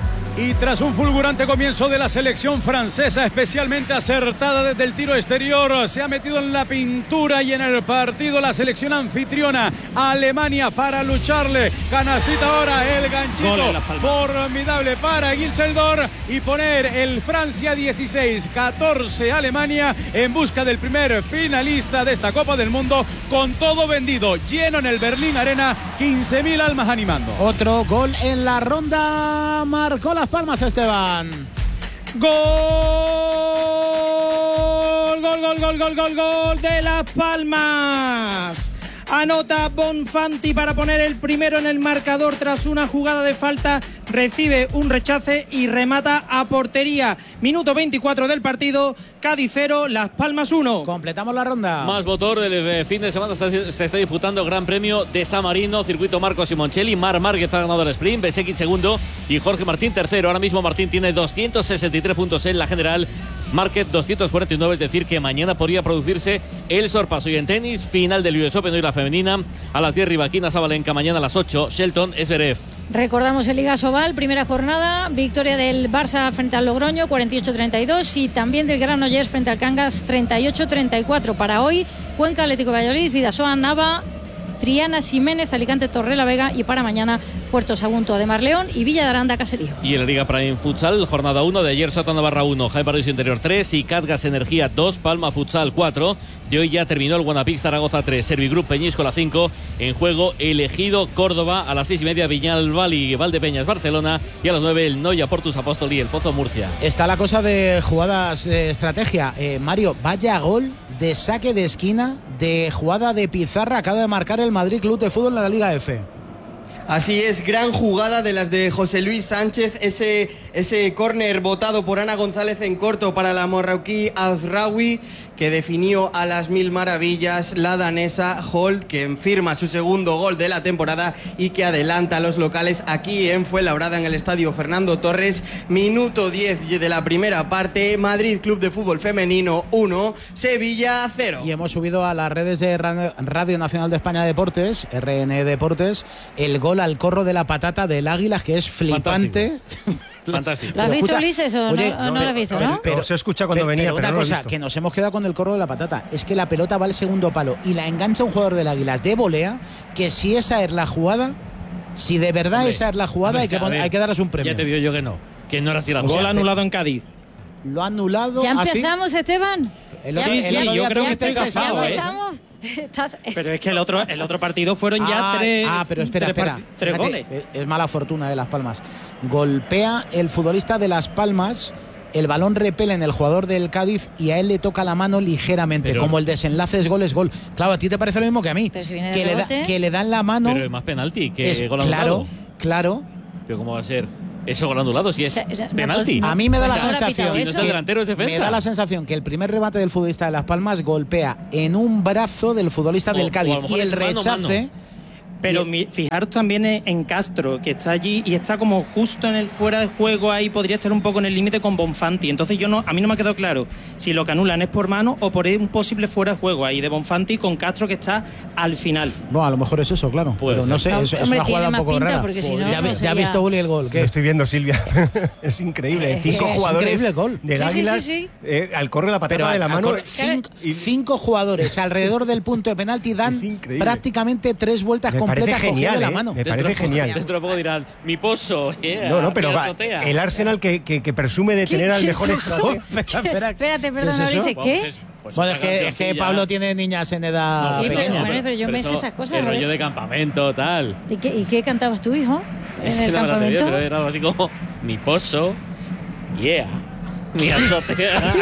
Y tras un fulgurante comienzo de la selección francesa, especialmente acertada desde el tiro exterior, se ha metido en la pintura y en el partido la selección anfitriona Alemania para lucharle. Canastita ahora, el ganchito formidable para Gilseldor y poner el Francia dieciséis catorce Alemania en busca del primer finalista de esta Copa del Mundo, con todo vendido, lleno en el Berlín Arena, quince mil almas animando. Otro gol en la ronda, marcó la Las Palmas, Esteban. Gol, gol, gol, gol, gol, gol, gol de Las Palmas. Anota Bonfanti para poner el primero en el marcador tras una jugada de falta, recibe un rechace y remata a portería. Minuto veinticuatro del partido, Cádiz cero, Las Palmas uno. Completamos la ronda. Más motor del fin de semana, se está disputando Gran Premio de San Marino, circuito Marcos Simoncelli. Mar Márquez ha ganado el sprint, Besekich segundo y Jorge Martín tercero. Ahora mismo Martín tiene doscientos sesenta y tres puntos en la general, Márquez doscientos cuarenta y nueve, es decir que mañana podría producirse el sorpaso. Y en tenis, final del U S Open, hoy la femenina, a las diez Rivaquina Sabalenka, mañana a las ocho Shelton Zverev. Recordamos el Liga Sobal, primera jornada, victoria del Barça frente al Logroño, cuarenta y ocho treinta y dos, y también del Granollers frente al Cangas, treinta y ocho treinta y cuatro. Para hoy, Cuenca Atlético de Valladolid, Vidasoa Nava, Triana Ximénez, Alicante Torrelavega, y para mañana Puerto Sagunto Ademar León y Villa de Aranda Caserío. Y en la Liga Prime Futsal, jornada uno, de ayer Sota Navarra uno, Jaén Paraíso Interior tres y Catgas Energía dos, Palma Futsal cuatro. De hoy ya terminó el Guanapix Zaragoza tres, Servigroup Peñíscola cinco, en juego Elegido Córdoba, a las seis y media Viñalbal y Valdepeñas Barcelona, y a las nueve el Noia Portus Apóstol y el Pozo Murcia. Está la cosa de jugadas de estrategia. Eh, Mario, vaya gol de saque de esquina, de jugada de pizarra, acaba de marcar el Madrid Club de Fútbol en la Liga F. Así es, gran jugada de las de José Luis Sánchez, ese, ese córner botado por Ana González en corto para la marroquí Azraoui, que definió a las mil maravillas la danesa Holt, que firma su segundo gol de la temporada y que adelanta a los locales aquí en Fuenlabrada, en el estadio Fernando Torres. Minuto diez de la primera parte, Madrid Club de Fútbol Femenino uno, Sevilla cero. Y hemos subido a las redes de Radio Nacional de España Deportes, R N Deportes, el gol al corro de la patata del Águilas, que es flipante. Fantástico. ¿Lo has Pero visto, escucha, Ulises, o oye, no, no, no lo has visto, pero, no? pero- No, se escucha cuando pero- venía, pero pero una no lo he cosa, visto. que nos hemos quedado con el corro de la patata, es que la pelota va al segundo palo y la engancha un jugador del Águilas de volea, que si esa es la jugada, si de verdad Hombre, esa es la jugada, hombre, hay que, a poner- ver, hay que darles un premio. Ya te digo yo que no, que no era así la Gol jugada. anulado en Cádiz. Lo ha anulado. ¿Ya así. empezamos, Esteban? El- Sí, el sí, otro yo día creo que tuviste estoy el gafado, ¿Ya ¿eh? empezamos? Estás- Pero es que el otro, el otro partido fueron ya ah, tres. ah, pero espera, tres, espera. part- tres Fíjate, goles. eh, Es mala fortuna de Las Palmas. Golpea el futbolista de Las Palmas, el balón repele en el jugador del Cádiz y a él le toca la mano ligeramente. Pero- como el desenlace es gol, es gol. Claro, a ti te parece lo mismo que a mí. Pero si viene de que, le da- rebote. que le dan la mano. Pero es más penalti que es- gol anulado. claro, claro. Pero ¿cómo va a ser eso gol anulado si es O sea, o sea, no, penalti? no, A mí me da la Pues ahora ha sensación pitado Si no está el eso. delantero es defensa. me da la sensación que el primer remate del futbolista de Las Palmas golpea en un brazo del futbolista O- del o Cádiz a lo mejor y el es mano, rechace. mano. Pero y- mi- fijaros también en en Castro, que está allí y está como justo en el fuera de juego ahí, podría estar un poco en el límite con Bonfanti. Entonces yo no, a mí no me ha quedado claro si lo que anulan es por mano o por un posible fuera de juego ahí de Bonfanti con Castro, que está al final. Bueno, a lo mejor es eso, claro. Puede pero no ser. sé, No, es, es hombre, una tiene jugada un más poco pinta, rara. porque si no, ya, no ya ha sería- visto Uli el gol. Lo ¿qué? estoy viendo, Silvia. Es increíble. Es Cinco que es jugadores increíble el gol. del Sí, sí, Águila sí, sí. eh, al corre la patata Pero de la al- mano. al cor- cinco, cinco jugadores alrededor del punto de penalti dan Es increíble. prácticamente tres vueltas Me completas parece cogidas genial, de la ¿eh? mano. Me Dentro parece de poco- genial. Dentro de poco dirán, mi pozo, yeah, No, no, pero mi va, azotea. el Arsenal que, que, que presume de tener al qué mejor es eso? estratega. Espera, espera. Espérate, ¿Qué perdona, es eso? Ulises, Vamos, ¿qué? es- pues Bueno, una es que, es que cancioncilla. Pablo tiene niñas en edad Sí, pero pequeña. bueno, pero yo me sé eso, esas cosas, El ¿vale? rollo de campamento, tal. ¿Y qué, y qué cantabas tu hijo en Es que el no me la sé bien, campamento? pero era algo así como mi pozo, yeah, mi azotea.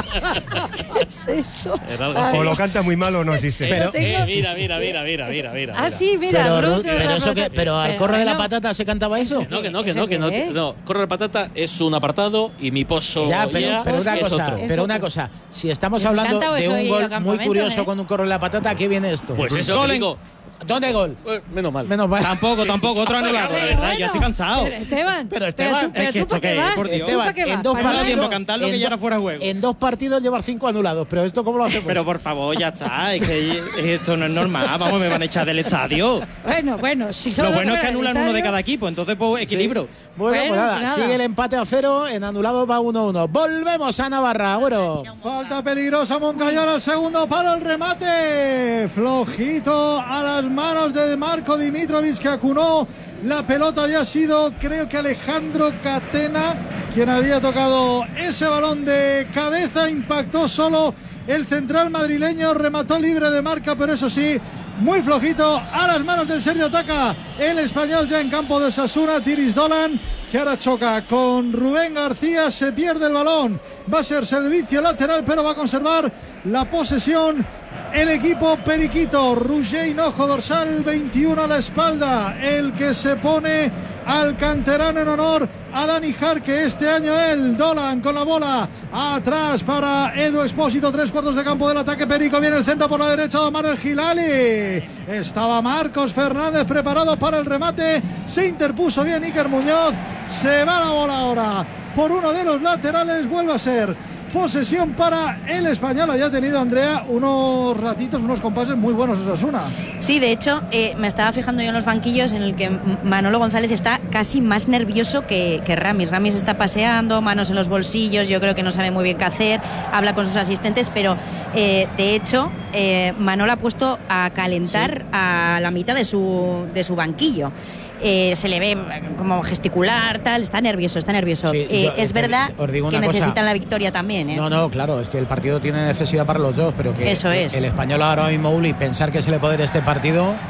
¿Qué es eso? Era algo así. O lo canta muy mal o no existe. Pero, tengo- eh, mira, mira, mira, mira, mira, mira. Ah, sí, mira, Pero, Ruth, Ruth, pero, eso que, pero al Pero corro de la bueno. patata se cantaba eso. No, que no, que ¿Eso no, que no, qué es? no. Corre de patata es un apartado y mi pozo Ya, pero, yeah pero una es cosa, otro. pero Es una otro. cosa, si estamos ¿Se me hablando canta o de eso un he ido gol a muy campamento, curioso eh? con un corro de la patata, ¿qué viene esto? Pues eso Gol te en- digo. ¿Dónde gol? eh, Menos mal. Menos mal. Tampoco, tampoco, otro anulado, de Pero verdad, bueno, ya estoy cansado. Pero Esteban, Pero Esteban, tú, pero es que tú esto ¿para qué qué es, vas? por Dios. ¿Tú para Esteban, qué en vas? dos ¿Para partidos- qué? tiempo cantarlo que en ya do- era fuera de juego. En dos partidos llevar cinco anulados, pero esto ¿cómo lo hacemos? Pero por favor, ya está, es que esto no es normal, vamos, me van a echar del estadio. Bueno, bueno, si solo Lo bueno es que fuera anulan del uno de estadio- cada equipo, entonces pues equilibrio. Bueno, Bueno, pues nada, pues nada. sigue el empate a cero, en anulado va uno uno. Volvemos a Navarra, bueno. Falta peligrosa Moncayola, el segundo para el remate. Flojito a las manos de Marco Dimitrovic, que acunó la pelota. Había sido, creo que Alejandro Catena, quien había tocado ese balón de cabeza. Impactó solo el central madrileño, remató libre de marca, pero eso sí, muy flojito a las manos del Serbio. Ataca el español ya en campo de Osasuna, Tiris Dolan, que ahora choca con Rubén García, se pierde el balón, va a ser servicio lateral, pero va a conservar la posesión el equipo periquito. Roger Hinojo, dorsal veintiuno a la espalda, el que se pone al canterano en honor a Dani Jarque, este año él. Dolan con la bola atrás para Edu Expósito, tres cuartos de campo del ataque perico, viene el centro por la derecha de Omar El Gilali, estaba Marcos Fernández preparado para el remate, se interpuso bien Iker Muñoz, se va la bola ahora por uno de los laterales, vuelve a ser posesión para el español. Había tenido, Andrea, unos ratitos, unos compases muy buenos Osasuna. Sí, de hecho, eh, me estaba fijando yo en los banquillos en el que Manolo González está casi más nervioso que, que Ramis. Ramis está paseando, manos en los bolsillos, yo creo que no sabe muy bien qué hacer, habla con sus asistentes, pero eh, de hecho, eh, Manolo ha puesto a calentar sí. a la mitad de su, de su banquillo. Eh, se le ve como gesticular, tal, está nervioso, está nervioso. Sí, eh, yo, es verdad que cosa. necesitan la victoria también. ¿eh? No, no, claro, es que el partido tiene necesidad para los dos, pero que Eso es. el español ahora mismo, Uli, pensar que se le puede ir este partido.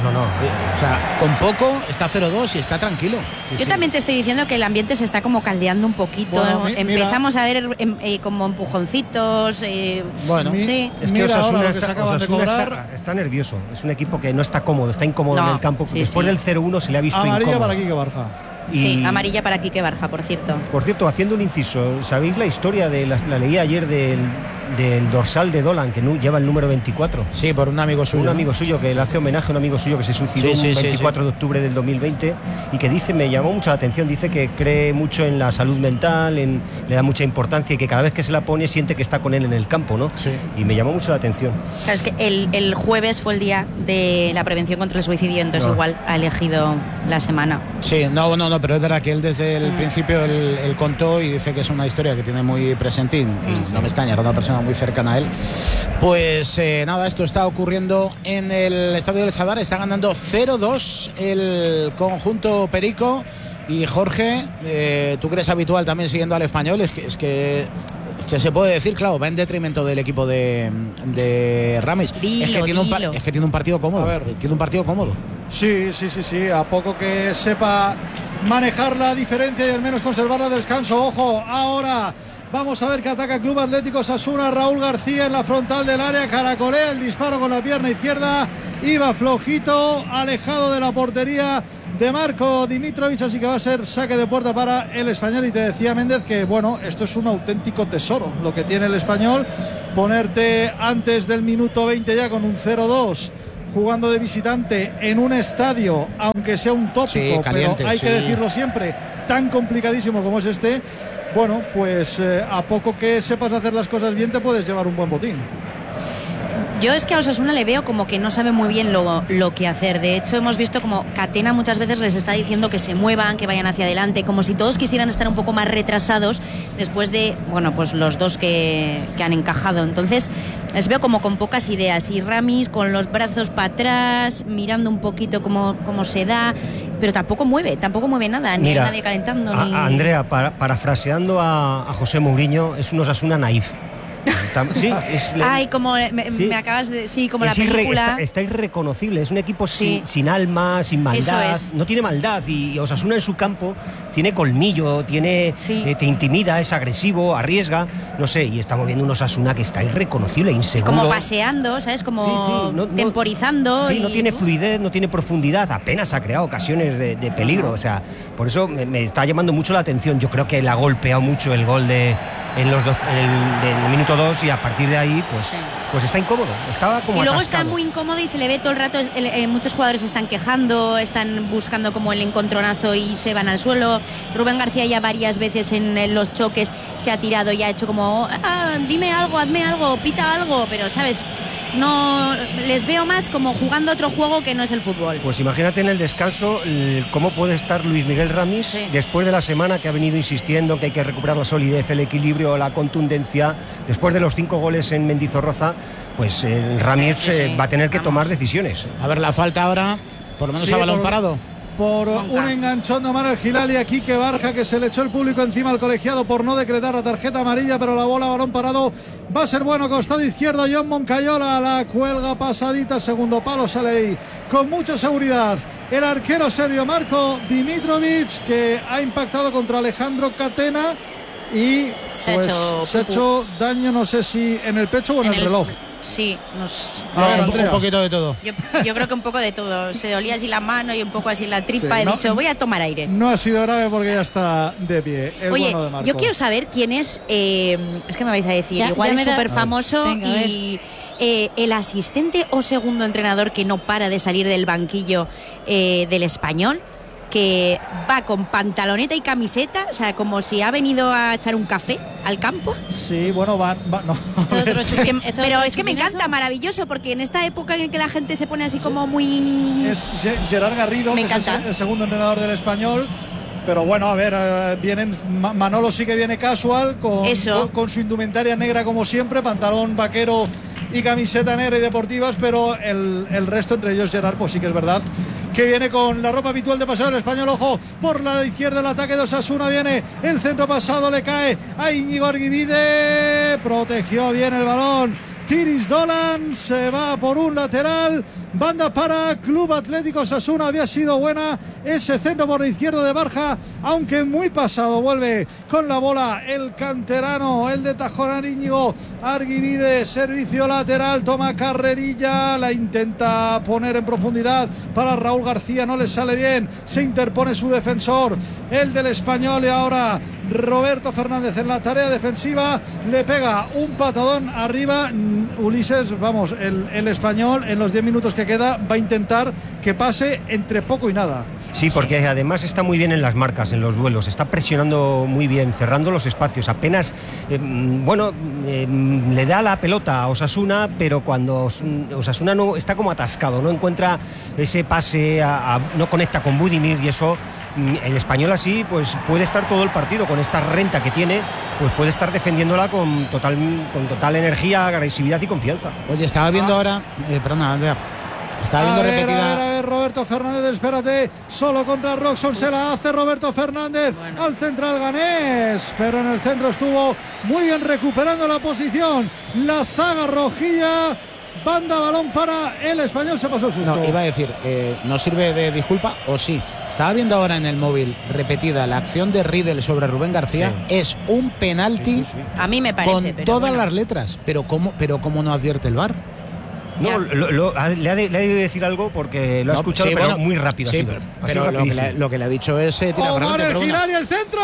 No, no. Eh, o sea, con poco está cero dos y está tranquilo. Sí, Yo sí. también te estoy diciendo que el ambiente se está como caldeando un poquito. Bueno, mi, Empezamos mira. a ver eh, eh, como empujoncitos. Eh, bueno, mi, sí. Es que Osasuna, está, Osasuna está, está nervioso. Es un equipo que no está cómodo, está incómodo no, en el campo. Sí, Después sí. del cero uno se le ha visto Amarilla incómodo. para Quique Barja. Y, sí, amarilla para Quique Barja, por cierto. Por cierto, haciendo un inciso, ¿sabéis la historia de la, la leí ayer del, del dorsal de Dolan, que no, lleva el número veinticuatro? Sí, por un amigo suyo. Un amigo suyo que le hace homenaje a un amigo suyo que se suicidó sí, sí, un veinticuatro sí, sí. de octubre del dos mil veinte y que dice, me llamó mucho la atención, dice que cree mucho en la salud mental, en, le da mucha importancia y que cada vez que se la pone siente que está con él en el campo, ¿no? Sí. Y me llamó mucho la atención. Claro, es que el, el jueves fue el día de la prevención contra el suicidio, entonces no. igual ha elegido la semana. Sí, no, no, no, pero es verdad que él desde el mm. principio él, él contó y dice que es una historia que tiene muy presentín y mm. no me extraña, era una persona muy cercana a él. Pues eh, nada, esto está ocurriendo en el Estadio del Sadar, está ganando cero dos el conjunto perico. Y Jorge, eh, tú que eres habitual también siguiendo al Español, es que, es que es que se puede decir, claro, va en detrimento del equipo de, de Ramis. Dilo, es, que tiene un par, es que tiene un partido cómodo. A ver, tiene un partido cómodo. Sí, sí, sí, sí. A poco que sepa manejar la diferencia y al menos conservarla de descanso. Ojo, ahora vamos a ver que ataca el Club Atlético Osasuna. Raúl García en la frontal del área, caracolea el disparo con la pierna izquierda. Iba flojito, alejado de la portería de Marco Dimitrovic, así que va a ser saque de puerta para el Español. Y te decía Méndez que bueno, esto es un auténtico tesoro lo que tiene el Español, ponerte antes del minuto veinte ya con un cero dos jugando de visitante en un estadio, aunque sea un tópico, sí, caliente, pero hay sí. que decirlo siempre, tan complicadísimo como es este. Bueno, pues eh, a poco que sepas hacer las cosas bien te puedes llevar un buen botín. Yo es que a Osasuna le veo como que no sabe muy bien lo, lo que hacer. De hecho, hemos visto como Catena muchas veces les está diciendo que se muevan, que vayan hacia adelante, como si todos quisieran estar un poco más retrasados después de, bueno, pues los dos que, que han encajado. Entonces, les veo como con pocas ideas. Y Ramis con los brazos para atrás, mirando un poquito cómo, cómo se da, pero tampoco mueve, tampoco mueve nada, ni Mira, hay nadie calentando. A, ni... a Andrea, para, parafraseando a, a José Mourinho, es un Osasuna naif. Sí, es le... Ay, como me, sí. me acabas de... Sí, como es la película... Irre, está, está irreconocible, es un equipo sí. sin, sin alma, sin maldad, es. no tiene maldad y Osasuna en su campo tiene colmillo, tiene sí. eh, te intimida, es agresivo, arriesga, no sé, y estamos viendo un Osasuna que está irreconocible, inseguro. Como paseando, ¿sabes? Como sí, sí, no, temporizando. Sí, y... no tiene fluidez, no tiene profundidad, apenas ha creado ocasiones de, de peligro, o sea, por eso me, me está llamando mucho la atención. Yo creo que le ha golpeado mucho el gol de en los dos, en el, del minuto dos y a partir de ahí pues, sí. pues está incómodo, estaba como y luego atascado. Está muy incómodo y se le ve todo el rato, eh, muchos jugadores se están quejando, están buscando como el encontronazo y se van al suelo. Rubén García ya varias veces en, en los choques se ha tirado y ha hecho como ah, dime algo, hazme algo, pita algo, pero sabes, no les veo más como jugando otro juego que no es el fútbol. Pues imagínate en el descanso cómo puede estar Luis Miguel Ramis sí. después de la semana que ha venido insistiendo que hay que recuperar la solidez, el equilibrio, la contundencia, después de los cinco goles en Mendizorroza, pues el Ramis sí, sí. Eh, va a tener que Vamos. tomar decisiones. A ver, la falta ahora, por lo menos sí, a balón por, parado. Por Monca. Un enganchón de Omar El Gilali aquí que Barja, que se le echó el público encima al colegiado por no decretar la tarjeta amarilla, pero la bola, balón parado, va a ser bueno. Costado izquierdo, John Moncayola, la cuelga pasadita, segundo palo, sale ahí con mucha seguridad el arquero serbio Marco Dimitrovic, que ha impactado contra Alejandro Catena y se, pues, ha, hecho se ha hecho daño, no sé si en el pecho o en, en el, el reloj. Sí, nos... a ver, un, un poquito de todo. Yo, yo creo que un poco de todo. Se dolía así la mano y un poco así la tripa. Sí, He no, dicho, voy a tomar aire. No ha sido grave porque ya está de pie. El Oye, bueno de Marco. Yo quiero saber quién es. Eh, es que me vais a decir, ya, igual ya es súper famoso y. Eh, el asistente o segundo entrenador que no para de salir del banquillo eh, del Español, que va con pantaloneta y camiseta, o sea, como si ha venido a echar un café al campo. Sí, bueno, va, va no. Otro, es que, pero es que me encanta, maravilloso, porque en esta época en que la gente se pone así como muy... Es Gerard Garrido, me que encanta. es el segundo entrenador del Español. Pero bueno, a ver, uh, vienen Manolo sí que viene casual, con, con, con su indumentaria negra como siempre, pantalón vaquero y camiseta negra y deportivas, pero el, el resto, entre ellos Gerard, pues sí que es verdad que viene con la ropa habitual de pasado el Español. Ojo, por la izquierda el ataque de Osasuna, viene el centro pasado, le cae a Íñigo Arguibide, protegió bien el balón Tiris Dolan se va por un lateral. Banda para Club Atlético Osasuna. Había sido buena ese centro por la izquierda de Barja, aunque muy pasado. Vuelve con la bola el canterano, el de Tajonar, Íñigo Arguibide. Servicio lateral, toma carrerilla, la intenta poner en profundidad para Raúl García, no le sale bien. Se interpone su defensor, el del Español, y ahora Roberto Fernández en la tarea defensiva le pega un patadón arriba. Ulises, vamos, el, el Español en los diez minutos que queda va a intentar que pase entre poco y nada. Sí, porque sí. Además está muy bien en las marcas, en los duelos, está presionando muy bien, cerrando los espacios, apenas, eh, bueno, eh, le da la pelota a Osasuna, pero cuando Osasuna no está como atascado, no encuentra ese pase, a, a, no conecta con Budimir, y eso, el Español así pues puede estar todo el partido con esta renta que tiene, pues puede estar defendiéndola con total, con total energía, agresividad y confianza. Oye, estaba viendo ah. ahora, eh, perdona, Andrea, estaba viendo a ver, repetida. A ver, a ver, Roberto Fernández, espérate, solo contra Roxon se la hace Roberto Fernández bueno. al central ganés, pero en el centro estuvo muy bien recuperando la posición la zaga rojilla. Banda, balón para el Español, se pasó el susto. No, iba a decir, eh, ¿no sirve de disculpa o sí? Estaba viendo ahora en el móvil repetida la acción de Riedel sobre Rubén García. Sí. Es un penalti sí, sí, sí. A mí me parece, con pero todas bueno. las letras. Pero ¿cómo, pero cómo no advierte el V A R? No, lo, lo, le, ha de, le ha de decir algo porque lo ha no, escuchado, sí, pero bueno, muy rápido. Sí, así, pero, pero lo, que le, lo que le ha dicho es eh, tirar Omar el Gilal y el centro.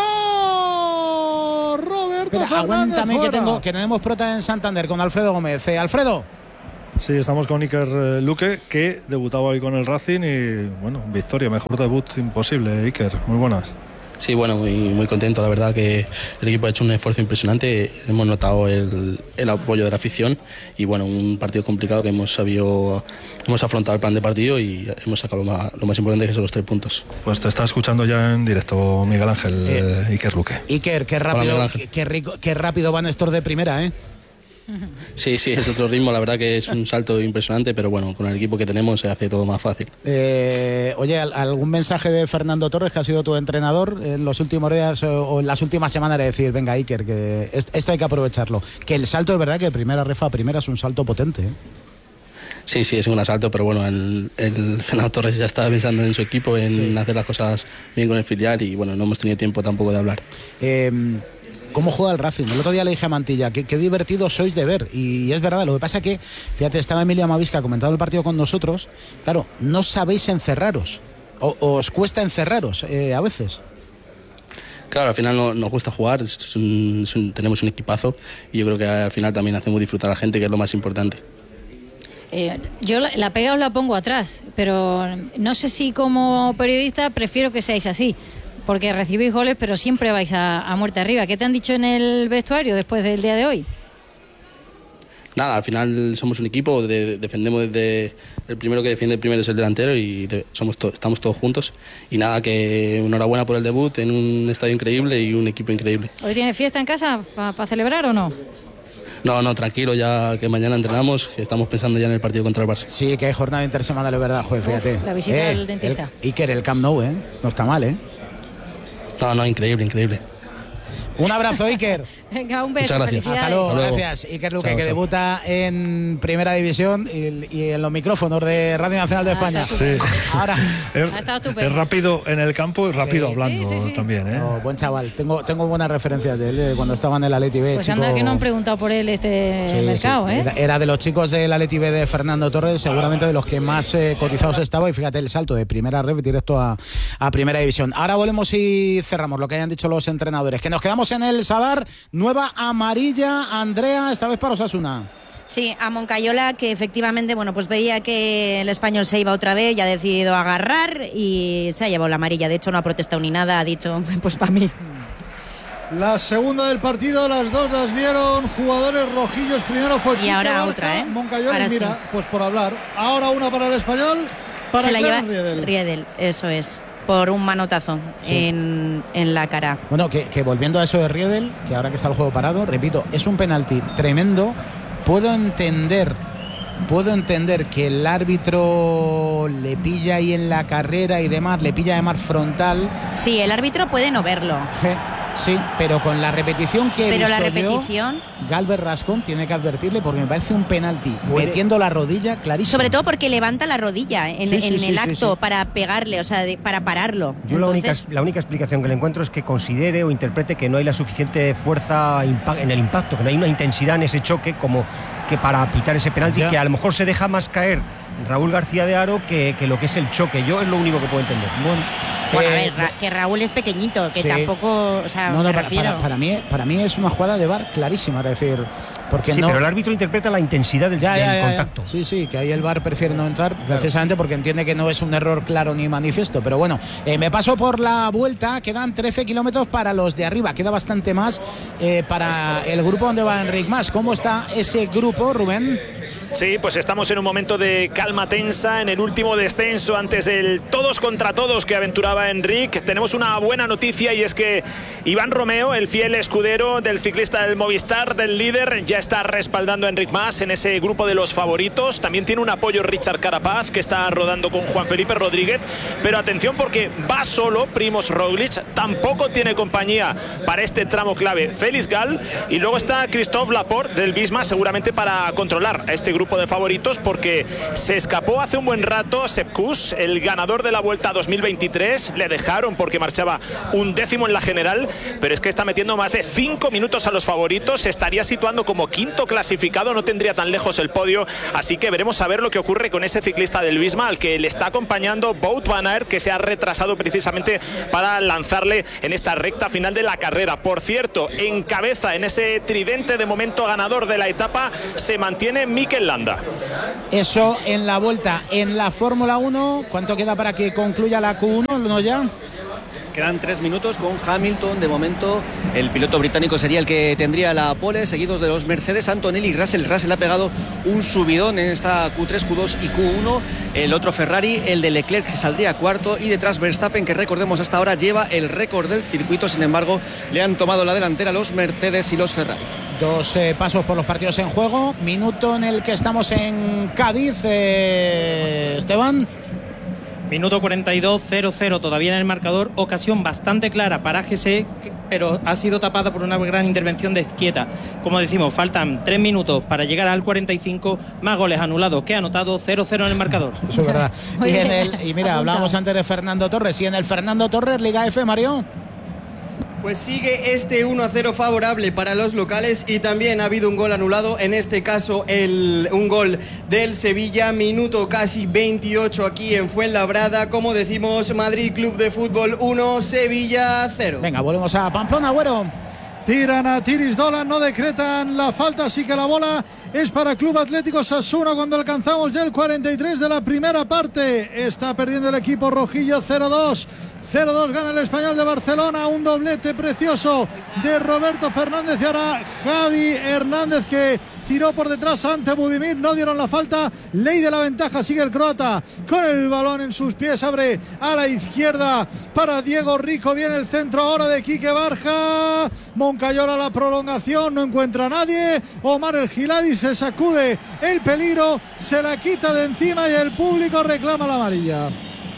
Roberto Espera, Fernández aguántame fuera. que tengo que tenemos prota en Santander con Alfredo Gómez. Eh, Alfredo. Sí, estamos con Iker Luque, que debutaba hoy con el Racing y, bueno, victoria, mejor debut imposible. Iker, muy buenas. Sí, bueno, muy, muy contento, la verdad que el equipo ha hecho un esfuerzo impresionante, hemos notado el, el apoyo de la afición y bueno, un partido complicado que hemos sabido, hemos afrontado el plan de partido y hemos sacado lo más, lo más importante, que son los tres puntos. Pues te está escuchando ya en directo Miguel Ángel, eh, Iker Luque. Iker, qué rápido, Hola, qué, qué, rico, qué rápido va Néstor de primera, ¿eh? Sí, sí, es otro ritmo, la verdad que es un salto impresionante, pero bueno, con el equipo que tenemos se hace todo más fácil. Eh, oye, ¿algún mensaje de Fernando Torres, que ha sido tu entrenador en los últimos días o en las últimas semanas, de decir, venga Iker, que esto hay que aprovecharlo? Que el salto es verdad que de primera refa a primera es un salto potente, ¿eh? Sí, sí, es un asalto, pero bueno, el, el Fernando Torres ya estaba pensando en su equipo, en sí. hacer las cosas bien con el filial y bueno, no hemos tenido tiempo tampoco de hablar. Eh, ¿Cómo juega el Racing? El otro día le dije a Mantilla, qué, qué divertidos sois de ver. Y es verdad, lo que pasa es que, fíjate, estaba Emilio Amavisca comentando el partido con nosotros. Claro, no sabéis encerraros. O, o os cuesta encerraros eh, a veces. Claro, al final no, nos gusta jugar, es un, es un, tenemos un equipazo y yo creo que al final también hacemos disfrutar a la gente, que es lo más importante. Eh, yo la, la pega os la pongo atrás, pero no sé si como periodista prefiero que seáis así. Porque recibís goles, pero siempre vais a, a muerte arriba. ¿Qué te han dicho en el vestuario después del día de hoy? Nada, al final somos un equipo, de, defendemos desde el primero que defiende el primero es el delantero y de, somos to, estamos todos juntos. Y nada, que enhorabuena por el debut en un estadio increíble y un equipo increíble. ¿Hoy tienes fiesta en casa para pa celebrar o no? No, no, tranquilo, ya que mañana entrenamos, que estamos pensando ya en el partido contra el Barça. Sí, que hay jornada intersemanal, es verdad, joder, fíjate. Uf, la visita eh, del dentista. El, Iker, el Camp Nou, ¿eh? No está mal, ¿eh? No, no, increíble, increíble. Un abrazo, Iker. Venga, un beso, gracias. Hasta luego, gracias. Iker Luque, chao, que chao. Debuta en Primera División y, y en los micrófonos de Radio Nacional de España. Sí. Ahora. Es, es rápido en el campo y rápido sí. hablando sí, sí, sí. también, ¿eh? No, buen chaval. Tengo, tengo buenas referencias de él cuando estaba en el Atleti B. Pues chico... anda que no han preguntado por él este sí, mercado, sí. ¿eh? Era, era de los chicos del Atleti B de Fernando Torres, seguramente de los que más eh, cotizados estaba, y fíjate el salto de Primera Ref directo a, a Primera División. Ahora volvemos y cerramos lo que hayan dicho los entrenadores, que nos quedamos en el Sadar. Nueva amarilla, Andrea, esta vez para Osasuna. Sí, a Moncayola, que efectivamente, bueno, pues veía que el Español se iba otra vez y ha decidido agarrar y se ha llevado la amarilla. De hecho, no ha protestado ni nada, ha dicho, pues para mí. La segunda del partido, las dos las vieron jugadores rojillos. Primero fue y ahora Barca, otra, ¿eh? Moncayola, ahora y mira, sí. Pues por hablar. Ahora una para el Español, para se la lleva Riedel. Riedel, eso es. Por un manotazo sí. en, en la cara. Bueno, que, que volviendo a eso de Riedel, que ahora que está el juego parado, repito, es un penalti tremendo. Puedo entender, puedo entender que el árbitro le pilla ahí en la carrera y demás, le pilla además frontal. Sí, el árbitro puede no verlo. ¿Eh? Sí, pero con la repetición que he pero visto la repetición yo, Galvez Rascón tiene que advertirle porque me parece un penalti metiendo la rodilla clarísimo. Sobre todo porque levanta la rodilla en, sí, sí, en sí, el sí, acto sí. para pegarle, o sea, de, para pararlo. Yo Entonces, la, única, la única explicación que le encuentro es que considere o interprete que no hay la suficiente fuerza en el impacto, que no hay una intensidad en ese choque como que para pitar ese penalti, ya. Que a lo mejor se deja más caer Raúl García de Haro que, que lo que es el choque. Yo es lo único que puedo entender. Bueno, bueno eh, a ver, Ra que Raúl es pequeñito, que sí. tampoco, o sea, no, no, me para, refiero. Para, para, mí, para mí es una jugada de V A R clarísima, es decir, porque sí, no... pero el árbitro interpreta la intensidad del, ya, del ya, ya, contacto. Ya. Sí, sí, que ahí el V A R prefiere no entrar, claro. Precisamente porque entiende que no es un error claro ni manifiesto. Pero bueno, eh, me paso por la vuelta, quedan trece kilómetros para los de arriba, queda bastante más eh, para el grupo donde va Enric Mas. ¿Cómo está ese grupo, Rubén? Sí, pues estamos en un momento de calma tensa en el último descenso antes del todos contra todos que aventuraba Enric. Tenemos una buena noticia y es que Iván Romeo, el fiel escudero del ciclista del Movistar, del líder, ya está respaldando a Enric Mas en ese grupo de los favoritos. También tiene un apoyo Richard Carapaz, que está rodando con Juan Felipe Rodríguez, pero atención porque va solo Primož Roglič, tampoco tiene compañía para este tramo clave Félix Gall, y luego está Christophe Laporte del Visma, seguramente para controlar a este grupo de favoritos, porque se escapó hace un buen rato Sepp Kuss, el ganador de la Vuelta dos mil veintitrés. Le dejaron porque marchaba un décimo en la general, pero es que está metiendo más de cinco minutos a los favoritos, se estaría situando como quinto clasificado, no tendría tan lejos el podio, así que veremos a ver lo que ocurre con ese ciclista del Visma, al que le está acompañando Wout van Aert, que se ha retrasado precisamente para lanzarle en esta recta final de la carrera. Por cierto, en cabeza en ese tridente de momento ganador de la etapa se mantiene Mikel Landa. Eso en la vuelta. En la Fórmula uno, ¿cuánto queda para que concluya la Q uno? ¿No ya? Quedan tres minutos con Hamilton. De momento el piloto británico sería el que tendría la pole, seguidos de los Mercedes, Antonelli y Russell. Russell ha pegado un subidón en esta Q tres, Q dos y Q uno. El otro Ferrari, el de Leclerc, que saldría cuarto, y detrás Verstappen, que recordemos hasta ahora lleva el récord del circuito. Sin embargo, le han tomado la delantera los Mercedes y los Ferrari. Dos eh, pasos por los partidos en juego. Minuto en el que estamos en Cádiz. Eh, Esteban. Minuto cuarenta y dos, cero cero todavía en el marcador. Ocasión bastante clara para G C, pero ha sido tapada por una gran intervención de Izquieta. Como decimos, faltan tres minutos para llegar al cuarenta y cinco. Más goles anulados que anotado. Cero cero en el marcador. Eso es verdad. Y, en el, y mira, hablábamos antes de Fernando Torres. Y en el Fernando Torres, Liga F, Mario. Pues sigue este uno a cero favorable para los locales, y también ha habido un gol anulado, en este caso el, un gol del Sevilla, minuto casi veintiocho aquí en Fuenlabrada. Como decimos, Madrid Club de Fútbol uno, Sevilla cero. Venga, volvemos a Pamplona, Güero. Tiran a Tiris Dolan, no decretan la falta, así que la bola es para Club Atlético Osasuna cuando alcanzamos ya el cuarenta y tres de la primera parte. Está perdiendo el equipo rojillo. Cero dos. cero dos gana el Español de Barcelona, un doblete precioso de Roberto Fernández, y ahora Javi Hernández, que tiró por detrás ante Budimir, no dieron la falta. Ley de la ventaja, sigue el croata con el balón en sus pies, abre a la izquierda para Diego Rico, viene el centro ahora de Quique Barja, Moncayola la prolongación, no encuentra a nadie, Omar El Giladi se sacude el peligro, se la quita de encima y el público reclama la amarilla.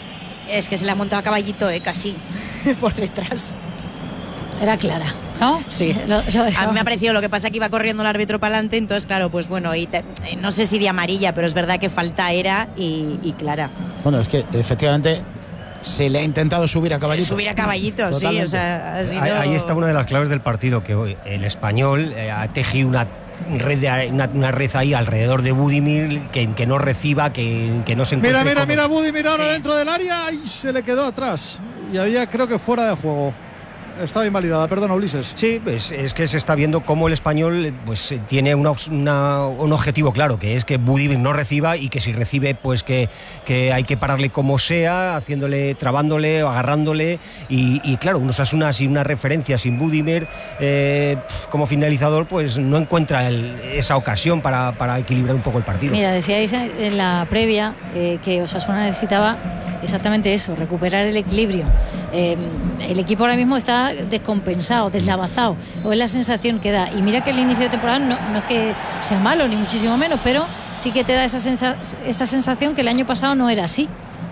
Es que se le ha montado a caballito, eh, casi por detrás. Era clara, ¿no? Sí. Lo, lo a mí me ha parecido, lo que pasa que iba corriendo el árbitro para adelante, entonces claro, pues bueno, y te, no sé si de amarilla, pero es verdad que falta era y, y clara. Bueno, es que efectivamente se le ha intentado subir a caballito. Subir a caballito, Totalmente. sí, o sea, ha sido... ahí, ahí está una de las claves del partido, que hoy el Español eh, ha tejido una red de, una, una red ahí alrededor de Budimir, que, que no reciba, que, que no se encuentre. Mira, mira, como... mira, Budimir ahora sí. dentro del área y se le quedó atrás. Y había, creo que fuera de juego. Estaba invalidada, perdona, Ulises. Sí, pues es que se está viendo cómo el Español pues tiene una, una, un objetivo claro, que es que Budimir no reciba, y que si recibe, pues que, que hay que pararle como sea, haciéndole, trabándole o agarrándole. Y, y claro, un Osasuna sin una referencia, sin Budimir eh, como finalizador, pues no encuentra el, esa ocasión para, para equilibrar un poco el partido. Mira, decíais en la previa eh, que Osasuna necesitaba exactamente eso, recuperar el equilibrio. Eh, el equipo ahora mismo está descompensado, deslavazado, o es la sensación que da. Y mira que el inicio de temporada no, no es que sea malo, ni muchísimo menos, pero sí que te da esa, sensa, esa sensación que el año pasado no era así.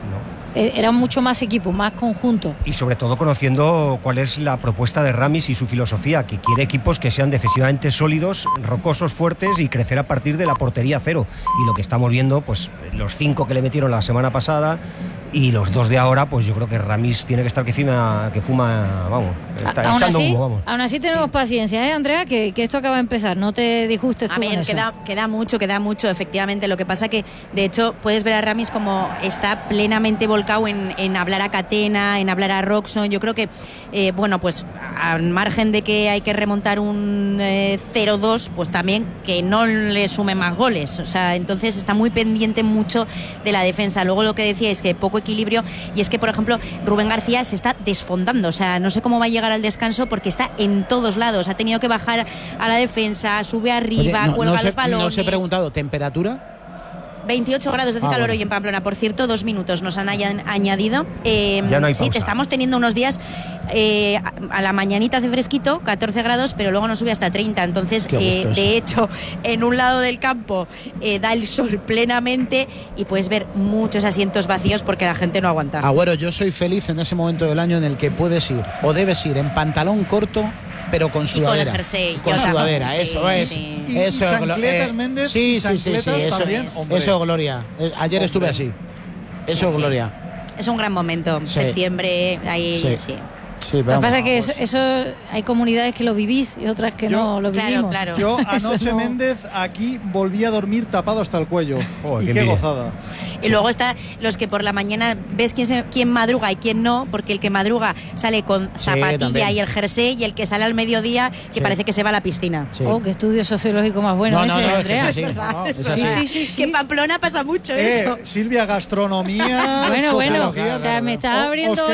eran mucho más equipos, más conjuntos. Y sobre todo conociendo cuál es la propuesta de Ramis y su filosofía, que quiere equipos que sean defensivamente sólidos, rocosos, fuertes y crecer a partir de la portería cero. Y lo que estamos viendo, pues los cinco que le metieron la semana pasada y los dos de ahora, pues yo creo que Ramis tiene que estar que fuma, que fuma vamos, está aún echando así, humo, vamos. Aún así tenemos sí. paciencia, ¿eh, Andrea? Que, que esto acaba de empezar, no te disgustes tú A ver, con eso. queda, queda mucho, queda mucho, efectivamente. Lo que pasa que, de hecho, puedes ver a Ramis como está plenamente volcado en, en hablar a Catena, en hablar a Roxon. Yo creo que, eh, bueno, pues al margen de que hay que remontar un eh, cero dos, pues también que no le sume más goles. O sea, entonces está muy pendiente mucho de la defensa. Luego lo que decía es que poco equilibrio, y es que, por ejemplo, Rubén García se está desfondando. O sea, no sé cómo va a llegar al descanso porque está en todos lados. Ha tenido que bajar a la defensa, sube arriba, Oye, no, cuelga no los se, balones. No os he preguntado, ¿temperatura? veintiocho grados de ah, calor bueno. hoy en Pamplona. Por cierto, dos minutos nos han hayan añadido. Eh, ya no hay sí, pausa. Estamos teniendo unos días, eh, a la mañanita hace fresquito, catorce grados, pero luego nos sube hasta treinta. Entonces, eh, de hecho, en un lado del campo eh, da el sol plenamente y puedes ver muchos asientos vacíos porque la gente no aguanta. Agüero, yo soy feliz en ese momento del año en el que puedes ir o debes ir en pantalón corto, pero con sudadera. Y con el jersey. Con Yo sudadera, también, eso sí, es. sí. Y, Eso y es chancletas, eh, Méndez, sí, y sí, sí, sí, chancletas eso, también, hombre. eso, Gloria. Eh, Ayer Hombre. estuve así. Eso, Sí, sí. Gloria. Es un gran momento. Sí. Septiembre, ahí sí. Sí. Sí, Lo que pasa es que vamos. eso, eso hay comunidades que lo vivís y otras que Yo- no lo claro, vivimos. claro. Yo Eso anoche, no- Méndez, aquí volví a dormir tapado hasta el cuello. Oh, y qué qué envidia. gozada. Y luego está los que por la mañana ves quién, se, quién madruga y quién no, porque el que madruga sale con Sí, zapatilla también. y el jersey, y el que sale al mediodía que Sí. parece que se va a la piscina. Sí. Oh, qué estudio sociológico más bueno No, no, ese, no, es que Andrea. es así. No, es Es así. Sí, así. sí, sí, sí. Que en Pamplona pasa mucho Eh, eso. Silvia, gastronomía. Bueno, bueno, sociología, o sea, me o- está os abriendo